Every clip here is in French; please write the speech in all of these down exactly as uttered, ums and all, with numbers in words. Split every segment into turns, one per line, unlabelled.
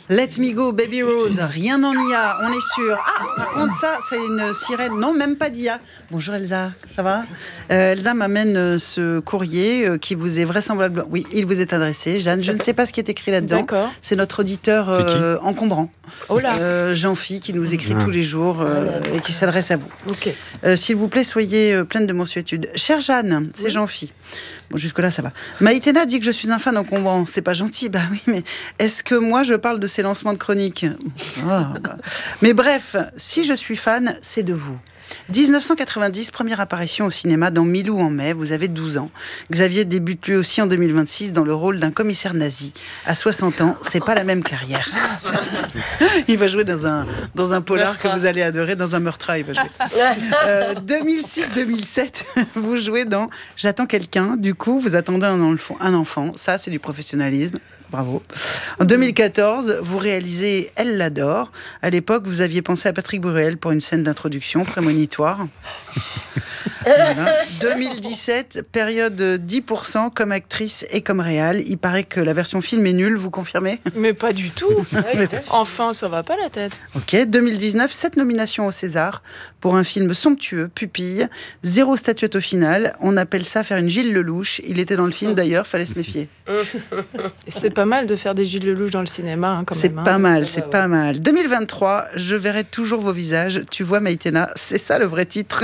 Let me go, Baby Rose. Rien n'en y a, on est sûr. Ah, par contre, ça, c'est une sirène. Non, même pas d'I A. Bonjour Elsa, ça va ? euh, Elsa m'amène euh, ce courrier euh, qui vous est vraisemblablement... Oui, il vous est adressé. Jeanne, je ne sais pas ce qui est écrit là-dedans.
D'accord.
C'est notre auditeur euh, encombrant.
Oh là.
Euh, Jean-Phi, qui nous écrit mmh. tous les jours euh, et qui s'adresse à vous.
Ok.
Euh, s'il vous plaît, soyez euh, pleine de mensuétude. Chère Jeanne, c'est oui. Jean-Phi. Bon, jusque-là, ça va. Maïtena dit que je suis un fan encombrant. C'est pas gentil. Bah oui, mais est-ce que moi, je parle de ces lancements de chroniques ? oh, bah. Mais bref, si je suis fan, c'est de vous. dix-neuf cent quatre-vingt-dix, première apparition au cinéma dans Milou en mai, vous avez douze ans. Xavier débute lui aussi en deux mille vingt-six dans le rôle d'un commissaire nazi. À soixante ans, c'est pas la même carrière. Il va jouer dans un, dans un polar meurtre. Que vous allez adorer, dans un meurtre, il va jouer. Euh, deux mille six deux mille sept, vous jouez dans J'attends quelqu'un, du coup vous attendez un enfant, un enfant. Ça c'est du professionnalisme. Bravo. En deux mille quatorze, vous réalisez Elle l'adore. À l'époque, vous aviez pensé à Patrick Bruel pour une scène d'introduction prémonitoire. Voilà. deux mille dix-sept, période dix pour cent comme actrice et comme réal. Il paraît que la version film est nulle, vous confirmez ?
Mais pas du tout. Enfin, ça va pas la tête.
Ok, deux mille dix-neuf, sept nominations au César pour un film somptueux, Pupille. Zéro statuette au final. On appelle ça faire une Gilles Lelouch. Il était dans le film d'ailleurs, fallait se méfier.
C'est pas mal de faire des Gilles Lelouch dans le cinéma, hein, quand
c'est
même.
Pas
hein.
mal, c'est pas mal. deux mille vingt-trois, je verrai toujours vos visages. Tu vois, Maïtena, c'est ça le vrai titre.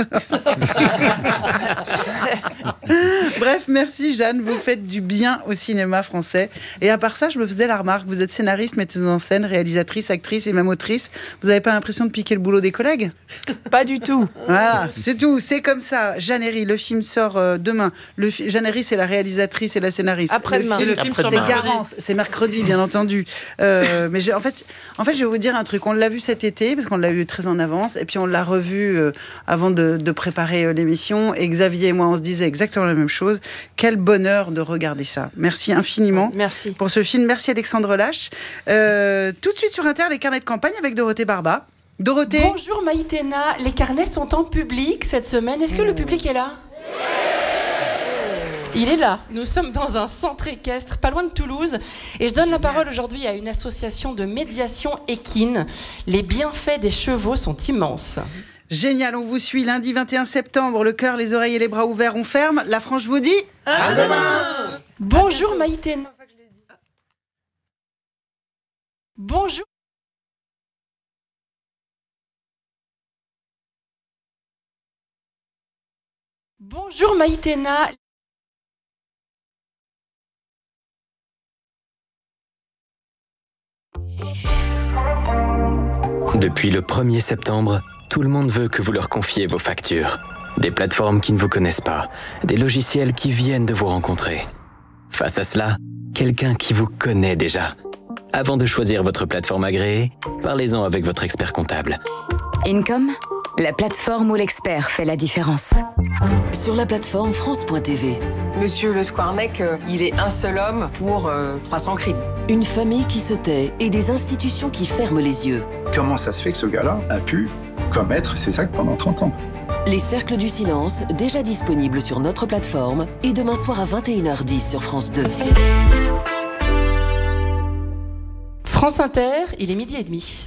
Bref, merci Jeanne, vous faites du bien au cinéma français. Et à part ça, je me faisais la remarque, vous êtes scénariste, metteuse en scène, réalisatrice, actrice et même autrice. Vous n'avez pas l'impression de piquer le boulot des collègues ?
Pas du tout.
Voilà, c'est tout, c'est comme ça. Jeanne Herry, le film sort euh, demain. Le fi- Jeanne Herry, c'est la réalisatrice et la scénariste.
Après-demain.
Le film,
le film
c'est
Après-demain.
Garance, c'est mercredi, bien entendu. Euh, mais j'ai, en fait, en fait, je vais vous dire un truc. On l'a vu cet été, parce qu'on l'a eu très en avance, et puis on l'a revu euh, avant de, de préparer euh, l'émission. Et Xavier et moi, on se disait exactement la même chose. Quel bonheur de regarder ça. Merci infiniment.
Merci.
Pour ce film. Merci Alexandre Lâche. Euh, tout de suite sur Inter, les carnets de campagne avec Dorothée Barba. Dorothée.
Bonjour Maïtena, les carnets sont en public cette semaine. Est-ce que mmh. le public est là ? Il est là. Nous sommes dans un centre équestre, pas loin de Toulouse. Et je donne la parole aujourd'hui à une association de médiation équine. Les bienfaits des chevaux sont immenses.
Génial, on vous suit lundi vingt et un septembre. Le cœur, les oreilles et les bras ouverts, on ferme. La Franche vous dit
à, à demain. Bonjour Maïtena. Bonjour. Bonjour Maïtena.
Depuis le premier septembre, tout le monde veut que vous leur confiez vos factures. Des plateformes qui ne vous connaissent pas, des logiciels qui viennent de vous rencontrer. Face à cela, quelqu'un qui vous connaît déjà. Avant de choisir votre plateforme agréée, parlez-en avec votre expert comptable.
Income, la plateforme où l'expert fait la différence.
Sur la plateforme France point T V.
Monsieur Le Squarnec, euh, il est un seul homme pour euh, trois cents crimes.
Une famille qui se tait et des institutions qui ferment les yeux.
Comment ça se fait que ce gars-là a pu commettre ces actes pendant trente ans ?
Les Cercles du Silence, déjà disponibles sur notre plateforme, et demain soir à vingt et une heures dix sur France deux.
France Inter, il est midi et demi.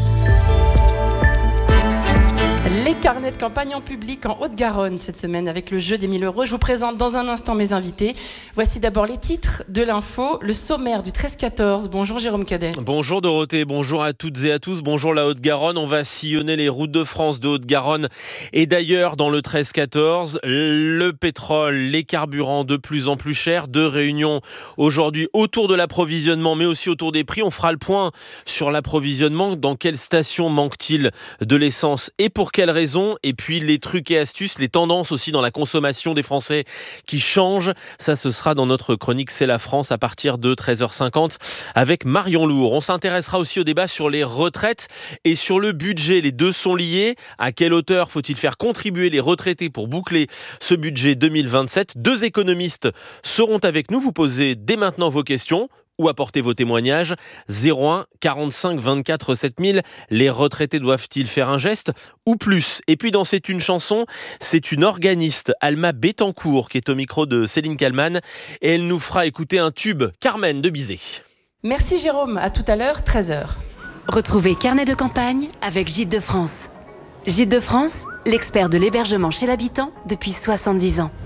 Les carnets de campagne en public en Haute-Garonne cette semaine avec le jeu des mille euros. Je vous présente dans un instant mes invités. Voici d'abord les titres de l'info, le sommaire du treize quatorze. Bonjour Jérôme Cadet.
Bonjour Dorothée, bonjour à toutes et à tous. Bonjour la Haute-Garonne. On va sillonner les routes de France, de Haute-Garonne et d'ailleurs dans le treize quatorze. Le pétrole, les carburants de plus en plus chers. Deux réunions aujourd'hui autour de l'approvisionnement mais aussi autour des prix. On fera le point sur l'approvisionnement. Dans quelle station manque-t-il de l'essence et pour quelles raisons, et puis les trucs et astuces, les tendances aussi dans la consommation des Français qui changent. Ça, ce sera dans notre chronique C'est la France à partir de treize heures cinquante avec Marion Lourd. On s'intéressera aussi au débat sur les retraites et sur le budget. Les deux sont liés. À quelle hauteur faut-il faire contribuer les retraités pour boucler ce budget deux mille vingt-sept ? Deux économistes seront avec nous. Vous posez dès maintenant vos questions ou apportez vos témoignages. Zéro un quarante-cinq vingt-quatre sept mille. Les retraités doivent-ils faire un geste ou plus ? Et puis dans C'est une chanson, c'est une organiste, Alma Bettencourt, qui est au micro de Céline Kallmann, et elle nous fera écouter un tube, Carmen de Bizet.
Merci Jérôme, à tout à l'heure, treize heures.
Retrouvez Carnet de campagne avec Gîtes de France. Gîtes de France, l'expert de l'hébergement chez l'habitant depuis soixante-dix ans.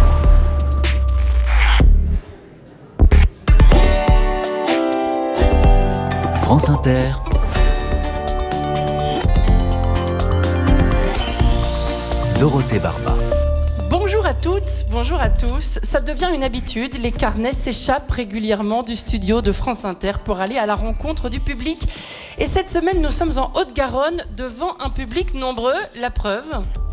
France Inter. Dorothée Barba.
Bonjour à toutes, bonjour à tous. Ça devient une habitude, les carnets s'échappent régulièrement du studio de France Inter pour aller à la rencontre du public. Et cette semaine, nous sommes en Haute-Garonne devant un public nombreux. La preuve,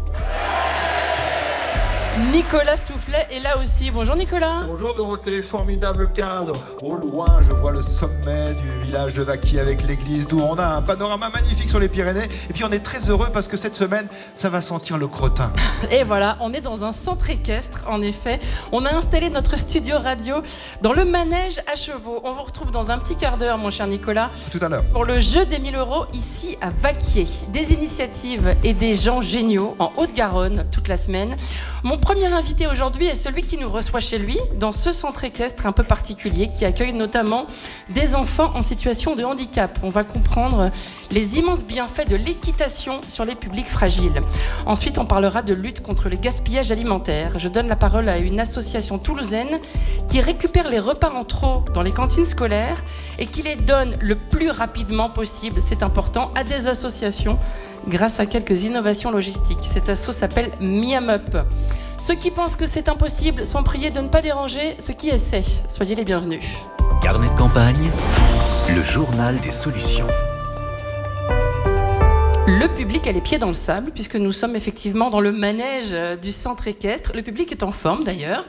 Nicolas Stoufflet est là aussi. Bonjour Nicolas.
Bonjour Dorothée, formidable cadre. Au loin, je vois le sommet du village de Vaquier avec l'église, d'où on a un panorama magnifique sur les Pyrénées. Et puis on est très heureux parce que cette semaine, ça va sentir le crottin.
Et voilà, on est dans un centre équestre, en effet. On a installé notre studio radio dans le manège à chevaux. On vous retrouve dans un petit quart d'heure, mon cher Nicolas.
Tout à l'heure.
Pour le jeu des mille euros ici à Vaquier. Des initiatives et des gens géniaux en Haute-Garonne toute la semaine. Mon premier invité aujourd'hui est celui qui nous reçoit chez lui, dans ce centre équestre un peu particulier, qui accueille notamment des enfants en situation de handicap. On va comprendre les immenses bienfaits de l'équitation sur les publics fragiles. Ensuite, on parlera de lutte contre le gaspillage alimentaire. Je donne la parole à une association toulousaine qui récupère les repas en trop dans les cantines scolaires et qui les donne le plus rapidement possible, c'est important, à des associations grâce à quelques innovations logistiques. Cette asso s'appelle Miam Up. Ceux qui pensent que c'est impossible sont priés de ne pas déranger ceux qui essaient. Soyez les bienvenus.
Carnet de campagne, le journal des solutions.
Le public a les pieds dans le sable, puisque nous sommes effectivement dans le manège du centre équestre. Le public est en forme d'ailleurs.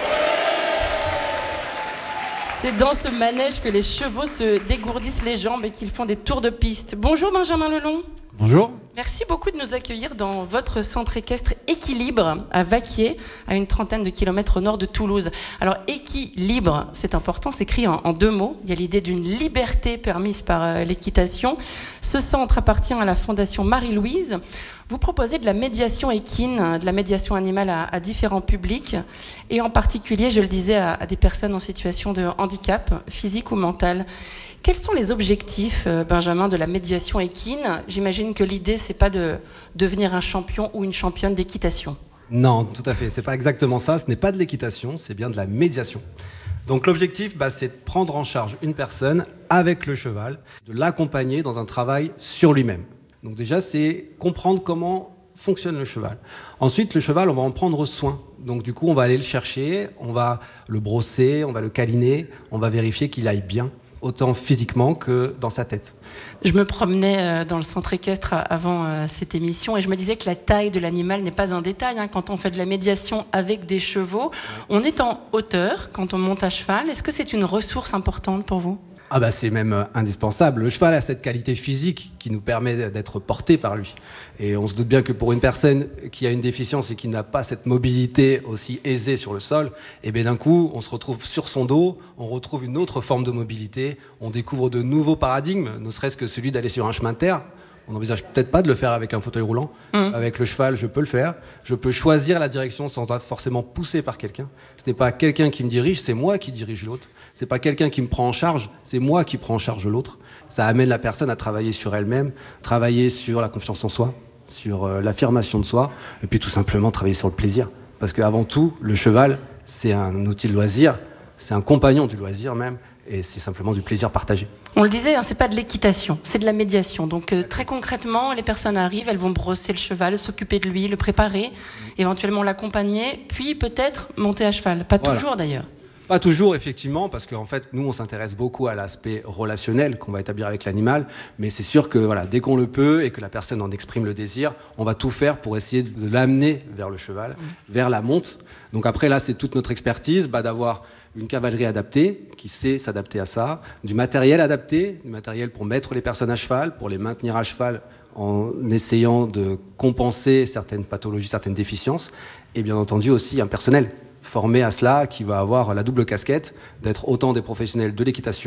C'est dans ce manège que les chevaux se dégourdissent les jambes et qu'ils font des tours de piste. Bonjour Benjamin Lelon.
Bonjour.
Merci beaucoup de nous accueillir dans votre centre équestre Équilibre à Vaquier, à une trentaine de kilomètres au nord de Toulouse. Alors Équilibre, c'est important, c'est écrit en, en deux mots. Il y a l'idée d'une liberté permise par euh, l'équitation. Ce centre appartient à la Fondation Marie-Louise. Vous proposez de la médiation équine, de la médiation animale à, à différents publics, et en particulier, je le disais, à, à des personnes en situation de handicap, physique ou mental. Quels sont les objectifs, Benjamin, de la médiation équine ? J'imagine que l'idée, c'est pas de devenir un champion ou une championne d'équitation.
Non, tout à fait. C'est pas exactement ça. Ce n'est pas de l'équitation, c'est bien de la médiation. Donc l'objectif, bah, c'est de prendre en charge une personne avec le cheval, de l'accompagner dans un travail sur lui-même. Donc déjà, c'est comprendre comment fonctionne le cheval. Ensuite, le cheval, on va en prendre soin. Donc du coup, on va aller le chercher, on va le brosser, on va le câliner, on va vérifier qu'il aille bien, autant physiquement que dans sa tête.
Je me promenais dans le centre équestre avant cette émission et je me disais que la taille de l'animal n'est pas un détail. Quand on fait de la médiation avec des chevaux, on est en hauteur quand on monte à cheval. Est-ce que c'est une ressource importante pour vous ?
Ah bah c'est même indispensable. Le cheval a cette qualité physique qui nous permet d'être porté par lui. Et on se doute bien que pour une personne qui a une déficience et qui n'a pas cette mobilité aussi aisée sur le sol, et bien d'un coup, on se retrouve sur son dos, on retrouve une autre forme de mobilité, on découvre de nouveaux paradigmes, ne serait-ce que celui d'aller sur un chemin de terre. On n'envisage peut-être pas de le faire avec un fauteuil roulant. Mmh. Avec le cheval, je peux le faire. Je peux choisir la direction sans être forcément poussé par quelqu'un. Ce n'est pas quelqu'un qui me dirige, c'est moi qui dirige l'autre. Ce n'est pas quelqu'un qui me prend en charge, c'est moi qui prends en charge l'autre. Ça amène la personne à travailler sur elle-même, travailler sur la confiance en soi, sur euh, l'affirmation de soi, et puis tout simplement travailler sur le plaisir. Parce qu'avant tout, le cheval, c'est un outil de loisir, c'est un compagnon du loisir même, et c'est simplement du plaisir partagé.
On le disait, hein, c'est pas de l'équitation, c'est de la médiation. Donc euh, très concrètement, les personnes arrivent, elles vont brosser le cheval, s'occuper de lui, le préparer, éventuellement l'accompagner, puis peut-être monter à cheval. Pas voilà. Toujours d'ailleurs.
Pas toujours, effectivement, parce qu'en fait, nous, on s'intéresse beaucoup à l'aspect relationnel qu'on va établir avec l'animal, mais c'est sûr que voilà, dès qu'on le peut et que la personne en exprime le désir, on va tout faire pour essayer de l'amener vers le cheval, mmh. vers la monte. Donc après, là, c'est toute notre expertise, bah, d'avoir une cavalerie adaptée, qui sait s'adapter à ça, du matériel adapté, du matériel pour mettre les personnes à cheval, pour les maintenir à cheval en essayant de compenser certaines pathologies, certaines déficiences, et bien entendu aussi un personnel formé à cela, qui va avoir la double casquette d'être autant des professionnels de l'équitation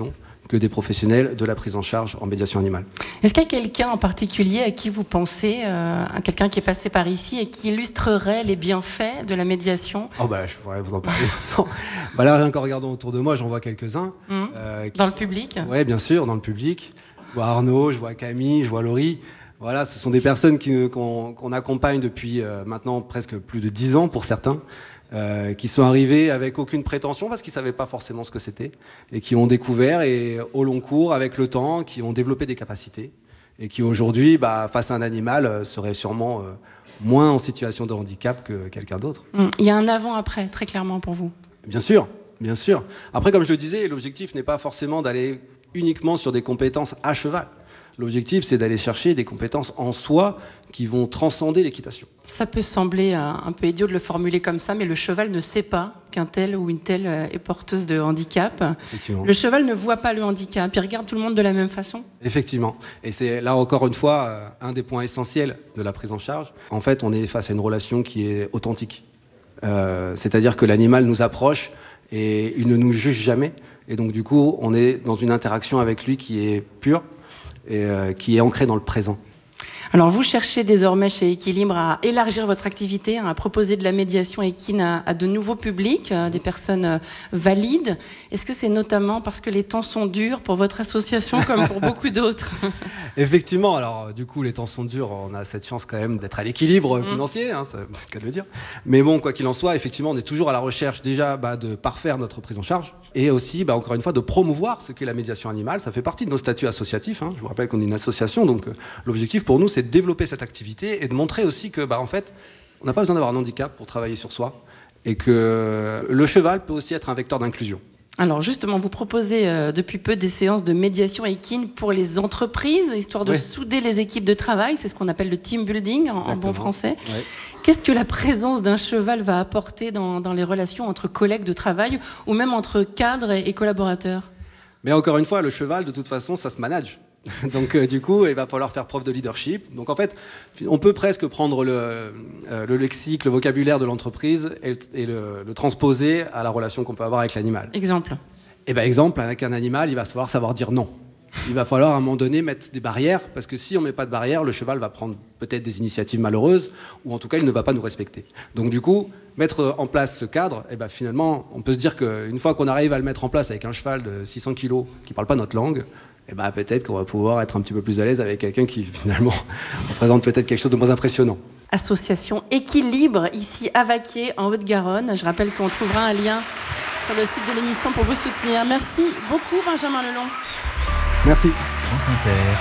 que des professionnels de la prise en charge en médiation animale.
Est-ce qu'il y a quelqu'un en particulier à qui vous pensez, euh, à quelqu'un qui est passé par ici et qui illustrerait les bienfaits de la médiation ?
Oh bah, je pourrais vous en parler longtemps. Bah là, rien qu'en regardant autour de moi, j'en vois quelques-uns.
Mmh.
Euh, qui...
Dans le public ?
Oui, bien sûr, dans le public. Je vois Arnaud, je vois Camille, je vois Laurie. Voilà, ce sont des personnes qui, qu'on, qu'on accompagne depuis euh, maintenant presque plus de dix ans pour certains, euh, qui sont arrivés avec aucune prétention parce qu'ils ne savaient pas forcément ce que c'était et qui ont découvert et au long cours, avec le temps, qui ont développé des capacités et qui aujourd'hui, bah, face à un animal, euh, seraient sûrement euh, moins en situation de handicap que quelqu'un d'autre.
Il y a un avant-après, très clairement pour vous.
Bien sûr, bien sûr. Après, comme je le disais, l'objectif n'est pas forcément d'aller uniquement sur des compétences à cheval. L'objectif, c'est d'aller chercher des compétences en soi qui vont transcender l'équitation.
Ça peut sembler un peu idiot de le formuler comme ça, mais le cheval ne sait pas qu'un tel ou une telle est porteuse de handicap. Le cheval ne voit pas le handicap, il regarde tout le monde de la même façon.
Effectivement. Et c'est là encore une fois un des points essentiels de la prise en charge. En fait, on est face à une relation qui est authentique. Euh, c'est-à-dire que l'animal nous approche et il ne nous juge jamais. Et donc du coup, on est dans une interaction avec lui qui est pure et euh, qui est ancrée dans le présent.
Alors vous cherchez désormais chez Équilibre à élargir votre activité, à proposer de la médiation équine à, à de nouveaux publics, à des personnes valides. Est-ce que c'est notamment parce que les temps sont durs pour votre association comme pour beaucoup d'autres ?
Effectivement, alors du coup les temps sont durs, on a cette chance quand même d'être à l'équilibre mmh. financier, hein, c'est le cas de le dire. Mais bon, quoi qu'il en soit, effectivement on est toujours à la recherche déjà bah, de parfaire notre prise en charge et aussi bah, encore une fois de promouvoir ce qu'est la médiation animale. Ça fait partie de nos statuts associatifs, hein. Je vous rappelle qu'on est une association, donc euh, l'objectif pour nous c'est de développer cette activité et de montrer aussi que bah, en fait, on n'a pas besoin d'avoir un handicap pour travailler sur soi et que le cheval peut aussi être un vecteur d'inclusion.
Alors justement, vous proposez euh, depuis peu des séances de médiation équine pour les entreprises, histoire de oui. souder les équipes de travail, c'est ce qu'on appelle le team building en, en bon français. Ouais. Qu'est-ce que la présence d'un cheval va apporter dans, dans les relations entre collègues de travail ou même entre cadres et, et collaborateurs ?
Mais encore une fois, le cheval, de toute façon, ça se manage. Donc euh, du coup, il va falloir faire preuve de leadership. Donc en fait, on peut presque prendre le, euh, le lexique, le vocabulaire de l'entreprise et, et le, le transposer à la relation qu'on peut avoir avec l'animal.
Exemple.
Et ben exemple, avec un animal, il va falloir savoir dire non. Il va falloir à un moment donné mettre des barrières, parce que si on ne met pas de barrières, le cheval va prendre peut-être des initiatives malheureuses, ou en tout cas, il ne va pas nous respecter. Donc du coup, mettre en place ce cadre, et ben finalement, on peut se dire qu'une fois qu'on arrive à le mettre en place avec un cheval de six cents kilos qui ne parle pas notre langue, et bah peut-être qu'on va pouvoir être un petit peu plus à l'aise avec quelqu'un qui finalement représente peut-être quelque chose de moins impressionnant.
Association Équilibre, ici à Vaquier, en Haute-Garonne. Je rappelle qu'on trouvera un lien sur le site de l'émission pour vous soutenir. Merci beaucoup Benjamin Lelon.
Merci.
France Inter.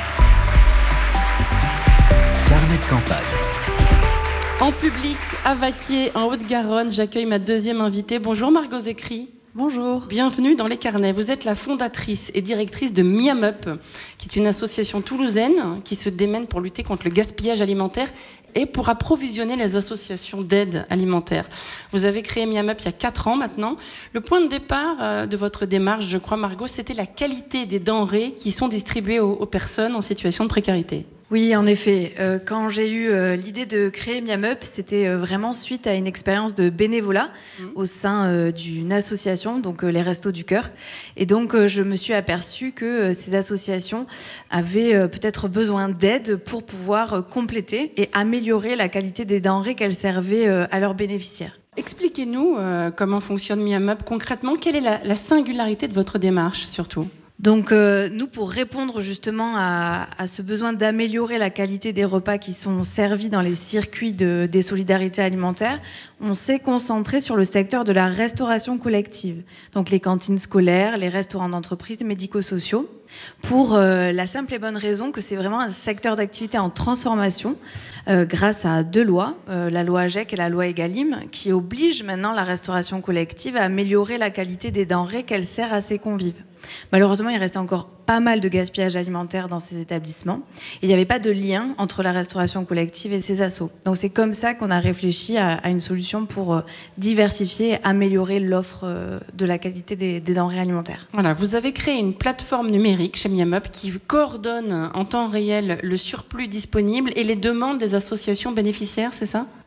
Carnet de campagne.
En public, à Vaquier, en Haute-Garonne, j'accueille ma deuxième invitée. Bonjour Margot Zécry.
Bonjour.
Bienvenue dans les carnets. Vous êtes la fondatrice et directrice de Miam Up, qui est une association toulousaine qui se démène pour lutter contre le gaspillage alimentaire et pour approvisionner les associations d'aide alimentaire. Vous avez créé Miam Up il y a quatre ans maintenant. Le point de départ de votre démarche, je crois Margot, c'était la qualité des denrées qui sont distribuées aux, aux personnes en situation de précarité.
Oui, en effet. Euh, quand j'ai eu euh, l'idée de créer Miam Up, c'était euh, vraiment suite à une expérience de bénévolat mmh. au sein euh, d'une association, donc euh, les Restos du Cœur. Et donc, euh, je me suis aperçue que euh, ces associations avaient euh, peut-être besoin d'aide pour pouvoir euh, compléter et améliorer la qualité des denrées qu'elles servaient euh, à leurs bénéficiaires.
Expliquez-nous euh, comment fonctionne Miam Up concrètement. Quelle est la, la singularité de votre démarche, surtout ?
Donc euh, nous, pour répondre justement à, à ce besoin d'améliorer la qualité des repas qui sont servis dans les circuits de, des solidarités alimentaires, on s'est concentré sur le secteur de la restauration collective, donc les cantines scolaires, les restaurants d'entreprise, médico-sociaux, pour euh, la simple et bonne raison que c'est vraiment un secteur d'activité en transformation euh, grâce à deux lois, euh, la loi AGEC et la loi Egalim, qui obligent maintenant la restauration collective à améliorer la qualité des denrées qu'elle sert à ses convives. Malheureusement, il restait encore pas mal de gaspillage alimentaire dans ces établissements et il n'y avait pas de lien entre la restauration collective et ces assos. Donc c'est comme ça qu'on a réfléchi à, à une solution pour euh, diversifier et améliorer l'offre euh, de la qualité des, des denrées alimentaires.
Voilà, vous avez créé une plateforme numérique chez Miam Up qui coordonne en temps réel le surplus disponible et les demandes des associations bénéficiaires, c'est ça ?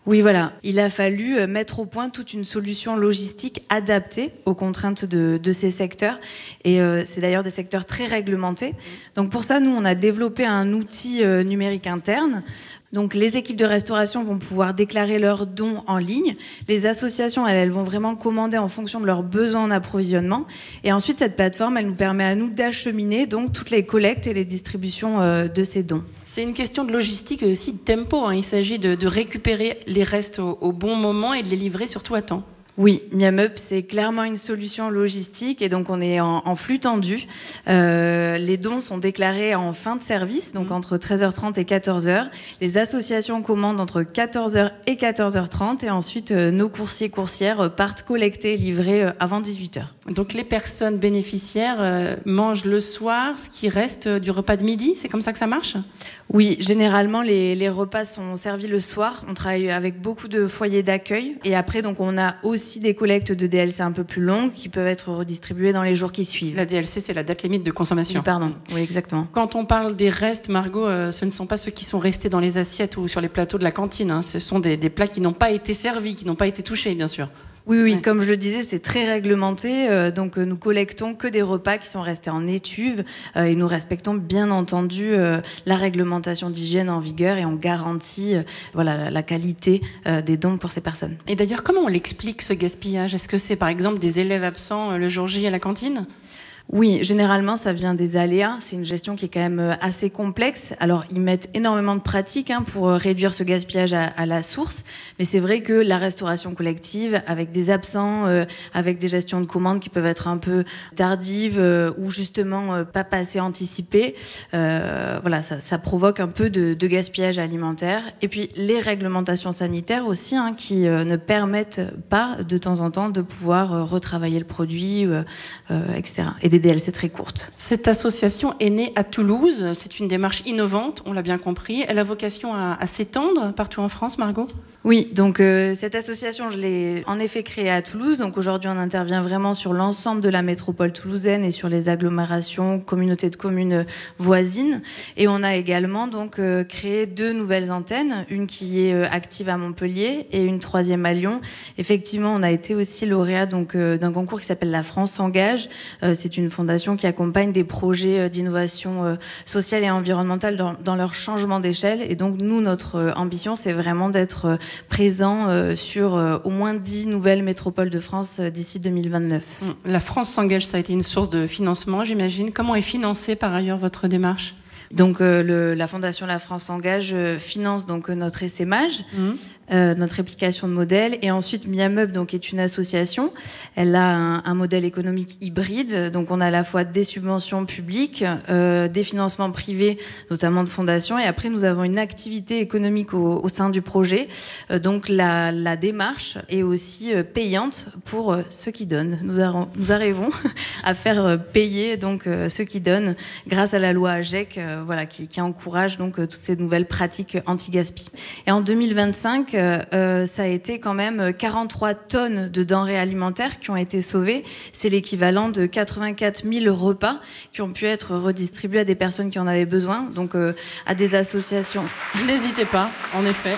Oui, voilà. Il a fallu mettre au point toute une solution logistique adaptée aux contraintes de, de ces secteurs. Et euh, c'est d'ailleurs des secteurs très réglementés. Donc pour ça, nous, on a développé un outil euh, numérique interne. Donc les équipes de restauration vont pouvoir déclarer leurs dons en ligne. Les associations, elles, elles vont vraiment commander en fonction de leurs besoins en approvisionnement. Et ensuite, cette plateforme, elle nous permet à nous d'acheminer donc toutes les collectes et les distributions euh, de ces dons.
C'est une question de logistique et aussi de tempo, hein. Il s'agit de, de récupérer les restes au, au bon moment et de les livrer surtout à temps.
Oui, Miam-Up, c'est clairement une solution logistique et donc on est en, en flux tendu. Euh, les dons sont déclarés en fin de service, donc entre treize heures trente et quatorze heures. Les associations commandent entre quatorze heures et quatorze heures trente et ensuite euh, nos coursiers coursières partent collecter et livrer euh, avant dix-huit heures.
Donc les personnes bénéficiaires euh, mangent le soir ce qui reste euh, du repas de midi, c'est comme ça que ça marche ?
Oui, généralement les, les repas sont servis le soir. On travaille avec beaucoup de foyers d'accueil et après donc on a aussi des collectes de D L C un peu plus longues qui peuvent être redistribuées dans les jours qui suivent.
La D L C, c'est la date limite de consommation.
Oui, pardon, oui, exactement.
Quand on parle des restes, Margot, euh, ce ne sont pas ceux qui sont restés dans les assiettes ou sur les plateaux de la cantine, hein. Ce sont des, des plats qui n'ont pas été servis, qui n'ont pas été touchés, bien sûr.
Oui, oui,
ouais.
Comme je le disais, c'est très réglementé. Euh, donc, euh, nous collectons que des repas qui sont restés en étuve euh, et nous respectons bien entendu euh, la réglementation d'hygiène en vigueur et on garantit euh, voilà, la, la qualité euh, des dons pour ces personnes.
Et d'ailleurs, comment on l'explique ce gaspillage ? Est-ce que c'est par exemple des élèves absents euh, le jour J à la cantine ?
Oui, généralement, ça vient des aléas. C'est une gestion qui est quand même assez complexe. Alors, ils mettent énormément de pratiques hein, pour réduire ce gaspillage à, à la source. Mais c'est vrai que la restauration collective, avec des absents, euh, avec des gestions de commandes qui peuvent être un peu tardives euh, ou justement euh, pas assez anticipées, euh, voilà, ça, ça provoque un peu de, de gaspillage alimentaire. Et puis, les réglementations sanitaires aussi, hein, qui euh, ne permettent pas de temps en temps de pouvoir euh, retravailler le produit, euh, euh, et cetera. Et des D L C très courte.
Cette association est née à Toulouse. C'est une démarche innovante, on l'a bien compris. Elle a vocation à, à s'étendre partout en France, Margot ?
Oui, donc euh, cette association, je l'ai en effet créée à Toulouse. Donc aujourd'hui, on intervient vraiment sur l'ensemble de la métropole toulousaine et sur les agglomérations, communautés de communes voisines. Et on a également donc euh, créé deux nouvelles antennes, une qui est euh, active à Montpellier et une troisième à Lyon. Effectivement, on a été aussi lauréat donc euh, d'un concours qui s'appelle La France s'engage. Euh, c'est une fondation qui accompagne des projets d'innovation sociale et environnementale dans, dans leur changement d'échelle. Et donc, nous, notre ambition, c'est vraiment d'être présent sur au moins dix nouvelles métropoles de France d'ici deux mille vingt-neuf.
La France s'engage, ça a été une source de financement, j'imagine. Comment est financée, par ailleurs, votre démarche ?
Donc euh, le, la Fondation La France s'engage euh, finance donc euh, notre essaimage, mmh. euh, notre réplication de modèles et ensuite Miam-Up donc est une association. Elle a un, un modèle économique hybride, donc on a à la fois des subventions publiques, euh, des financements privés, notamment de fondations, et après nous avons une activité économique au, au sein du projet. Euh, donc la, la démarche est aussi euh, payante pour euh, ceux qui donnent. Nous, arri- nous arrivons à faire euh, payer donc euh, ceux qui donnent grâce à la loi AGEC. Euh, Voilà, qui, qui encourage donc euh, toutes ces nouvelles pratiques anti-gaspi. Et en deux mille vingt-cinq, euh, ça a été quand même quarante-trois tonnes de denrées alimentaires qui ont été sauvées. C'est l'équivalent de quatre-vingt-quatre mille repas qui ont pu être redistribués à des personnes qui en avaient besoin, donc euh, à des associations.
N'hésitez pas, en effet.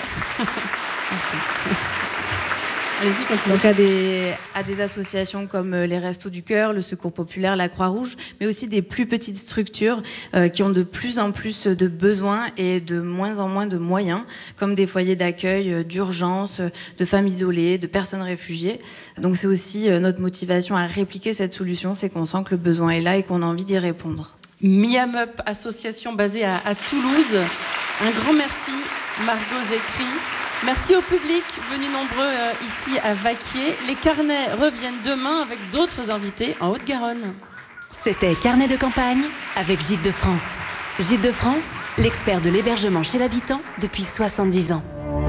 Merci.
Allez-y, continuez.
Donc à des, à des associations comme les Restos du Cœur, le Secours Populaire, la Croix-Rouge, mais aussi des plus petites structures euh, qui ont de plus en plus de besoins et de moins en moins de moyens, comme des foyers d'accueil d'urgence, de femmes isolées, de personnes réfugiées. Donc c'est aussi notre motivation à répliquer cette solution, c'est qu'on sent que le besoin est là et qu'on a envie d'y répondre.
Miam-Up, association basée à, à Toulouse. Un grand merci, Margot Zecri. Merci au public venu nombreux euh, ici à Vaquier. Les carnets reviennent demain avec d'autres invités en Haute-Garonne.
C'était Carnet de campagne avec Gîtes de France. Gîtes de France, l'expert de l'hébergement chez l'habitant depuis soixante-dix ans.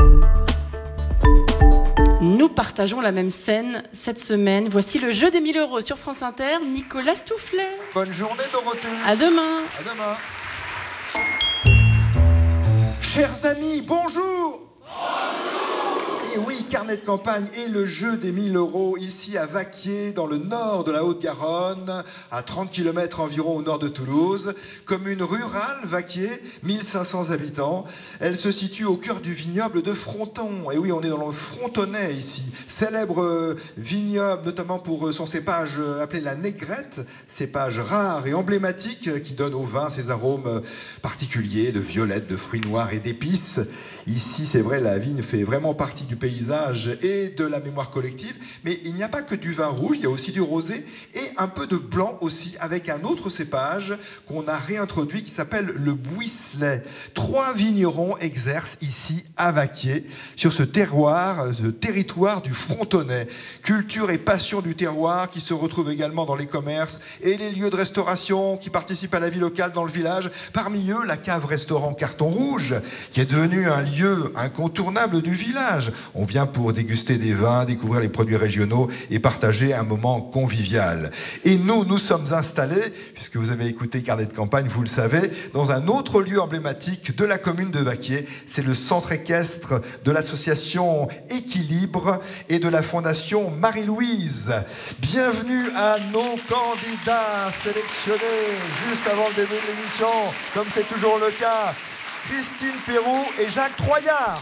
Nous partageons la même scène cette semaine. Voici le jeu des mille euros sur France Inter. Nicolas Stoufflet.
Bonne journée, Dorothée.
À demain.
À demain. Chers amis, bonjour. Bonjour. Et oui, carnet de campagne et le jeu des mille euros ici à Vaquier, dans le nord de la Haute-Garonne, à trente kilomètres environ au nord de Toulouse. Commune rurale, Vaquier, mille cinq cents habitants. Elle se situe au cœur du vignoble de Fronton. Et oui, on est dans le Frontonnais ici. Célèbre vignoble, notamment pour son cépage appelé la Négrette, cépage rare et emblématique qui donne au vin ses arômes particuliers de violettes, de fruits noirs et d'épices. Ici, c'est vrai, la vigne fait vraiment partie du paysage et de la mémoire collective, mais il n'y a pas que du vin rouge, il y a aussi du rosé et un peu de blanc aussi, avec un autre cépage qu'on a réintroduit qui s'appelle le Bouisselet. Trois vignerons exercent ici à Vaquier, sur ce terroir, ce territoire du Frontonnais. Culture et passion du terroir qui se retrouvent également dans les commerces et les lieux de restauration qui participent à la vie locale dans le village. Parmi eux, la cave-restaurant Carton Rouge, qui est devenue un lieu incontournable du village. On vient pour déguster des vins, découvrir les produits régionaux et partager un moment convivial. Et nous, nous sommes installés, puisque vous avez écouté Carnet de campagne, vous le savez, dans un autre lieu emblématique de la commune de Vaquier. C'est le centre équestre de l'association Équilibre et de la fondation Marie-Louise. Bienvenue à nos candidats sélectionnés juste avant le début de l'émission, comme c'est toujours le cas. Christine Perroux et Jacques Troyard.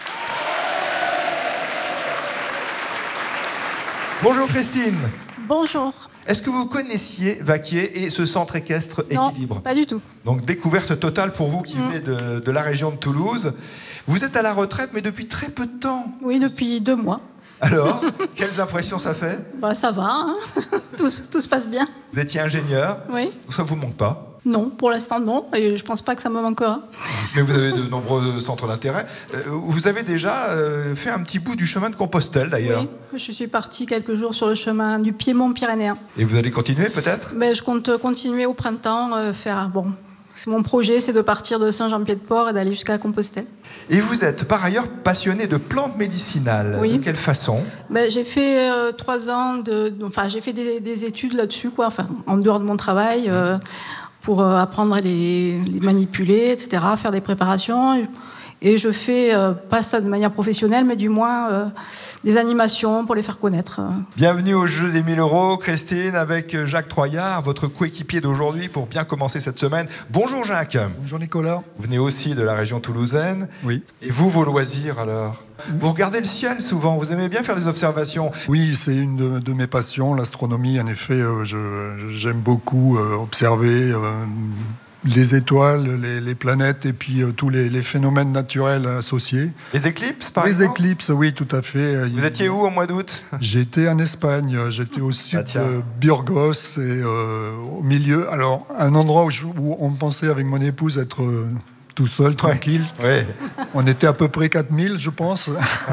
Bonjour Christine.
Bonjour.
Est-ce que vous connaissiez Vaquier et ce centre équestre Équilibre ?
Non, pas du tout.
Donc découverte totale pour vous qui mmh. venez de, de la région de Toulouse. Vous êtes à la retraite mais depuis très peu de temps.
Oui, depuis deux mois.
Alors, quelles impressions ça fait ?
Bah, ça va, hein. tout, tout se passe bien.
Vous étiez ingénieur ?
Oui.
Ça vous manque pas ?
Non, pour l'instant non, et je pense pas que ça me manquera.
Mais vous avez de nombreux centres d'intérêt. Vous avez déjà fait un petit bout du chemin de Compostelle d'ailleurs.
Oui, je suis partie quelques jours sur le chemin du Piémont pyrénéen.
Et vous allez continuer peut-être ?
Mais je compte continuer au printemps, euh, faire bon. C'est mon projet, c'est de partir de Saint-Jean-Pied-de-Port et d'aller jusqu'à Compostelle.
Et vous êtes par ailleurs passionné de plantes médicinales.
Oui.
De quelle façon ?
Ben, j'ai fait euh, trois ans de, enfin j'ai fait des, des études là-dessus, quoi. Enfin en dehors de mon travail, euh, pour euh, apprendre à les, les manipuler, et cetera, faire des préparations. Et je fais, euh, pas ça de manière professionnelle, mais du moins euh, des animations pour les faire connaître.
Bienvenue au jeu des mille euros, Christine, avec Jacques Troyard, votre coéquipier d'aujourd'hui pour bien commencer cette semaine. Bonjour Jacques.
Bonjour Nicolas.
Vous venez aussi de la région toulousaine.
Oui.
Et vous, vos loisirs alors ? Vous regardez le ciel souvent, vous aimez bien faire des observations ?
Oui, c'est une de, de mes passions, l'astronomie. En effet, euh, je, j'aime beaucoup euh, observer euh, les étoiles, les, les planètes et puis euh, tous les, les phénomènes naturels associés.
Les éclipses, par
les
exemple ?
Les éclipses, oui, tout à fait.
Vous étiez où au mois d'août ?
J'étais en Espagne, j'étais au sud ah, de Burgos et euh, au milieu, alors un endroit où, je, où on pensait avec mon épouse être euh, tout seul, tranquille.
Ouais. Ouais.
On était à peu près quatre mille, je pense.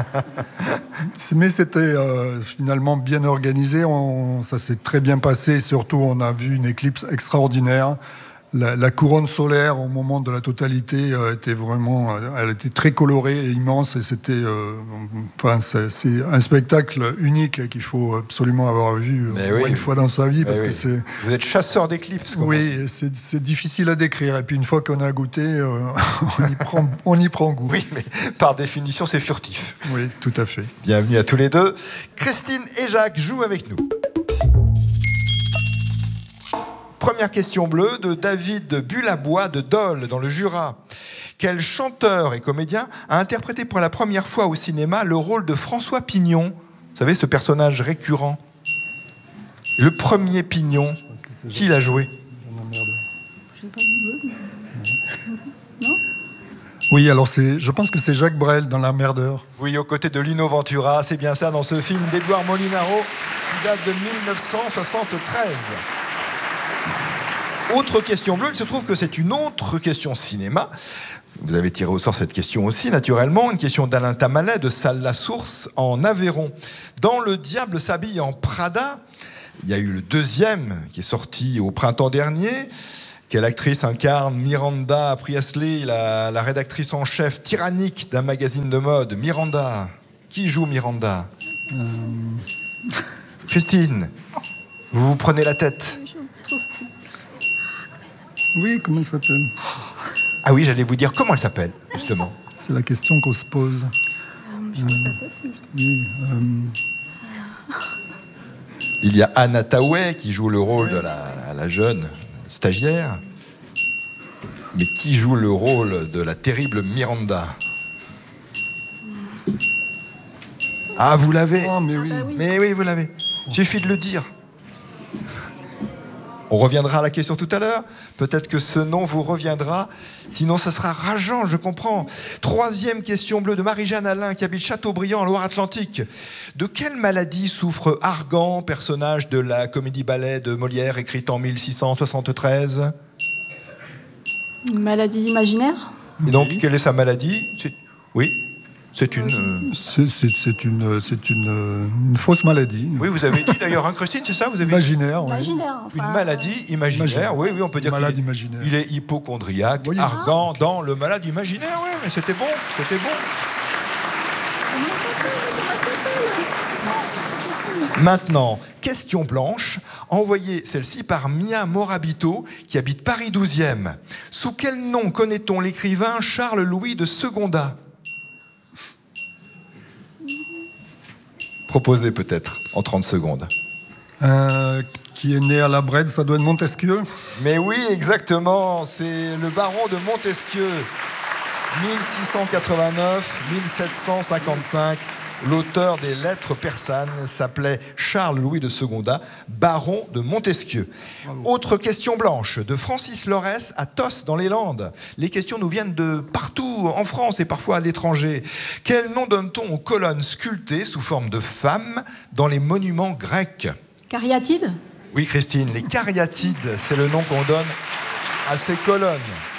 Mais c'était euh, finalement bien organisé, on, ça s'est très bien passé et surtout on a vu une éclipse extraordinaire. La, la couronne solaire, au moment de la totalité, euh, était vraiment, euh, elle était très colorée et immense, et c'était, euh, enfin, c'est, c'est un spectacle unique qu'il faut absolument avoir vu euh, oui, une fois dans sa vie, parce oui. que c'est.
Vous êtes chasseur d'éclipses.
Oui, c'est, c'est difficile à décrire, et puis une fois qu'on a goûté, euh, on y prend, on y prend goût.
Oui, mais par définition, c'est furtif.
Oui, tout à fait.
Bienvenue à tous les deux. Christine et Jacques jouent avec nous. Première question bleue de David Bulabois de Dole, dans le Jura. Quel chanteur et comédien a interprété pour la première fois au cinéma le rôle de François Pignon ? Vous savez, ce personnage récurrent. Le premier Pignon, qui l'a joué ?
Oui, alors c'est, je pense que c'est Jacques Brel dans La Merdeur.
Oui, aux côtés de Lino Ventura, c'est bien ça, dans ce film d'Édouard Molinaro, qui date de mille neuf cent soixante-treize. Autre question bleue, il se trouve que c'est une autre question cinéma. Vous avez tiré au sort cette question aussi, naturellement. Une question d'Alain Tamalet de Salles-la-Source, en Aveyron. Dans Le Diable s'habille en Prada, il y a eu le deuxième qui est sorti au printemps dernier. Quelle actrice incarne Miranda Priestley, la, la rédactrice en chef tyrannique d'un magazine de mode ? Miranda. Qui joue Miranda ? euh... Christine, vous vous prenez la tête ?
Oui, comment elle s'appelle ?
Ah oui, j'allais vous dire comment elle s'appelle, justement.
C'est la question qu'on se pose. Oui, euh,
Il y a Anna Tawai qui joue le rôle de la, la jeune stagiaire. Mais qui joue le rôle de la terrible Miranda? Ah, vous l'avez?
Oh, mais oui.
Mais oui, vous l'avez. Suffit de le dire. On reviendra à la question tout à l'heure. Peut-être que ce nom vous reviendra. Sinon, ce sera rageant, je comprends. Troisième question bleue de Marie-Jeanne Alain, qui habite Châteaubriand, en Loire-Atlantique. De quelle maladie souffre Argan, personnage de la comédie-ballet de Molière, écrite en mille six cent soixante-treize?
Une maladie imaginaire?
Et donc, quelle est sa maladie? C'est... Oui, c'est une... euh,
c'est, c'est, c'est une, c'est une, euh, une fausse maladie.
Oui, vous avez dit d'ailleurs, hein, Christine, c'est ça, vous avez dit
Imaginaire, oui.
Imaginaire. Enfin,
Une maladie imaginaire,
Imaginaire.
oui, oui, on peut dire
Malade
qu'il est,
imaginaire.
il est hypochondriaque,
Oui.
argan dans le malade imaginaire, oui, mais c'était bon, c'était bon. Maintenant, question blanche, envoyée celle-ci par Mia Morabito, qui habite Paris douzième. Sous quel nom connaît-on l'écrivain Charles-Louis de Secondat? Proposez peut-être, en trente secondes.
Euh, qui est né à la Brède, ça doit être Montesquieu.
Mais oui, exactement, c'est le baron de Montesquieu. mille six cent quatre-vingt-neuf à mille sept cent cinquante-cinq, l'auteur des lettres persanes s'appelait Charles-Louis de Secondat, baron de Montesquieu. Bravo. Autre question blanche de Francis Lorès à Tos dans les Landes. Les questions nous viennent de partout en France et parfois à l'étranger. Quel nom donne-t-on aux colonnes sculptées sous forme de femmes dans les monuments grecs?
Cariatide?
Oui, Christine, les cariatides, c'est le nom qu'on donne à ces colonnes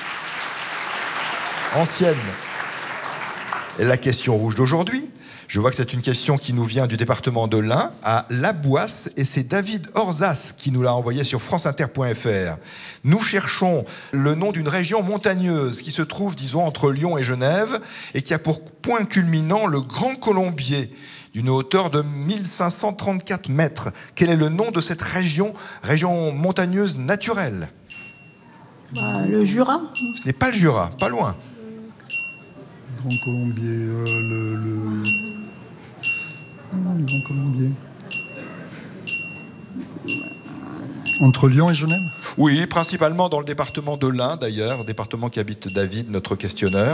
anciennes. Et la question rouge d'aujourd'hui, je vois que c'est une question qui nous vient du département de l'Ain, à Laboisse, et c'est David Orzas qui nous l'a envoyé sur franceinter point f r. Nous cherchons le nom d'une région montagneuse qui se trouve, disons, entre Lyon et Genève, et qui a pour point culminant le Grand Colombier, d'une hauteur de mille cinq cent trente-quatre mètres. Quel est le nom de cette région, région montagneuse naturelle?
Bah, le Jura?
Ce n'est pas le Jura, pas loin.
Grand Colombier, euh, le, le... Ah, le Grand Colombier. Entre Lyon et Genève?
Oui, principalement dans le département de l'Ain, d'ailleurs, département qui habite David, notre questionneur.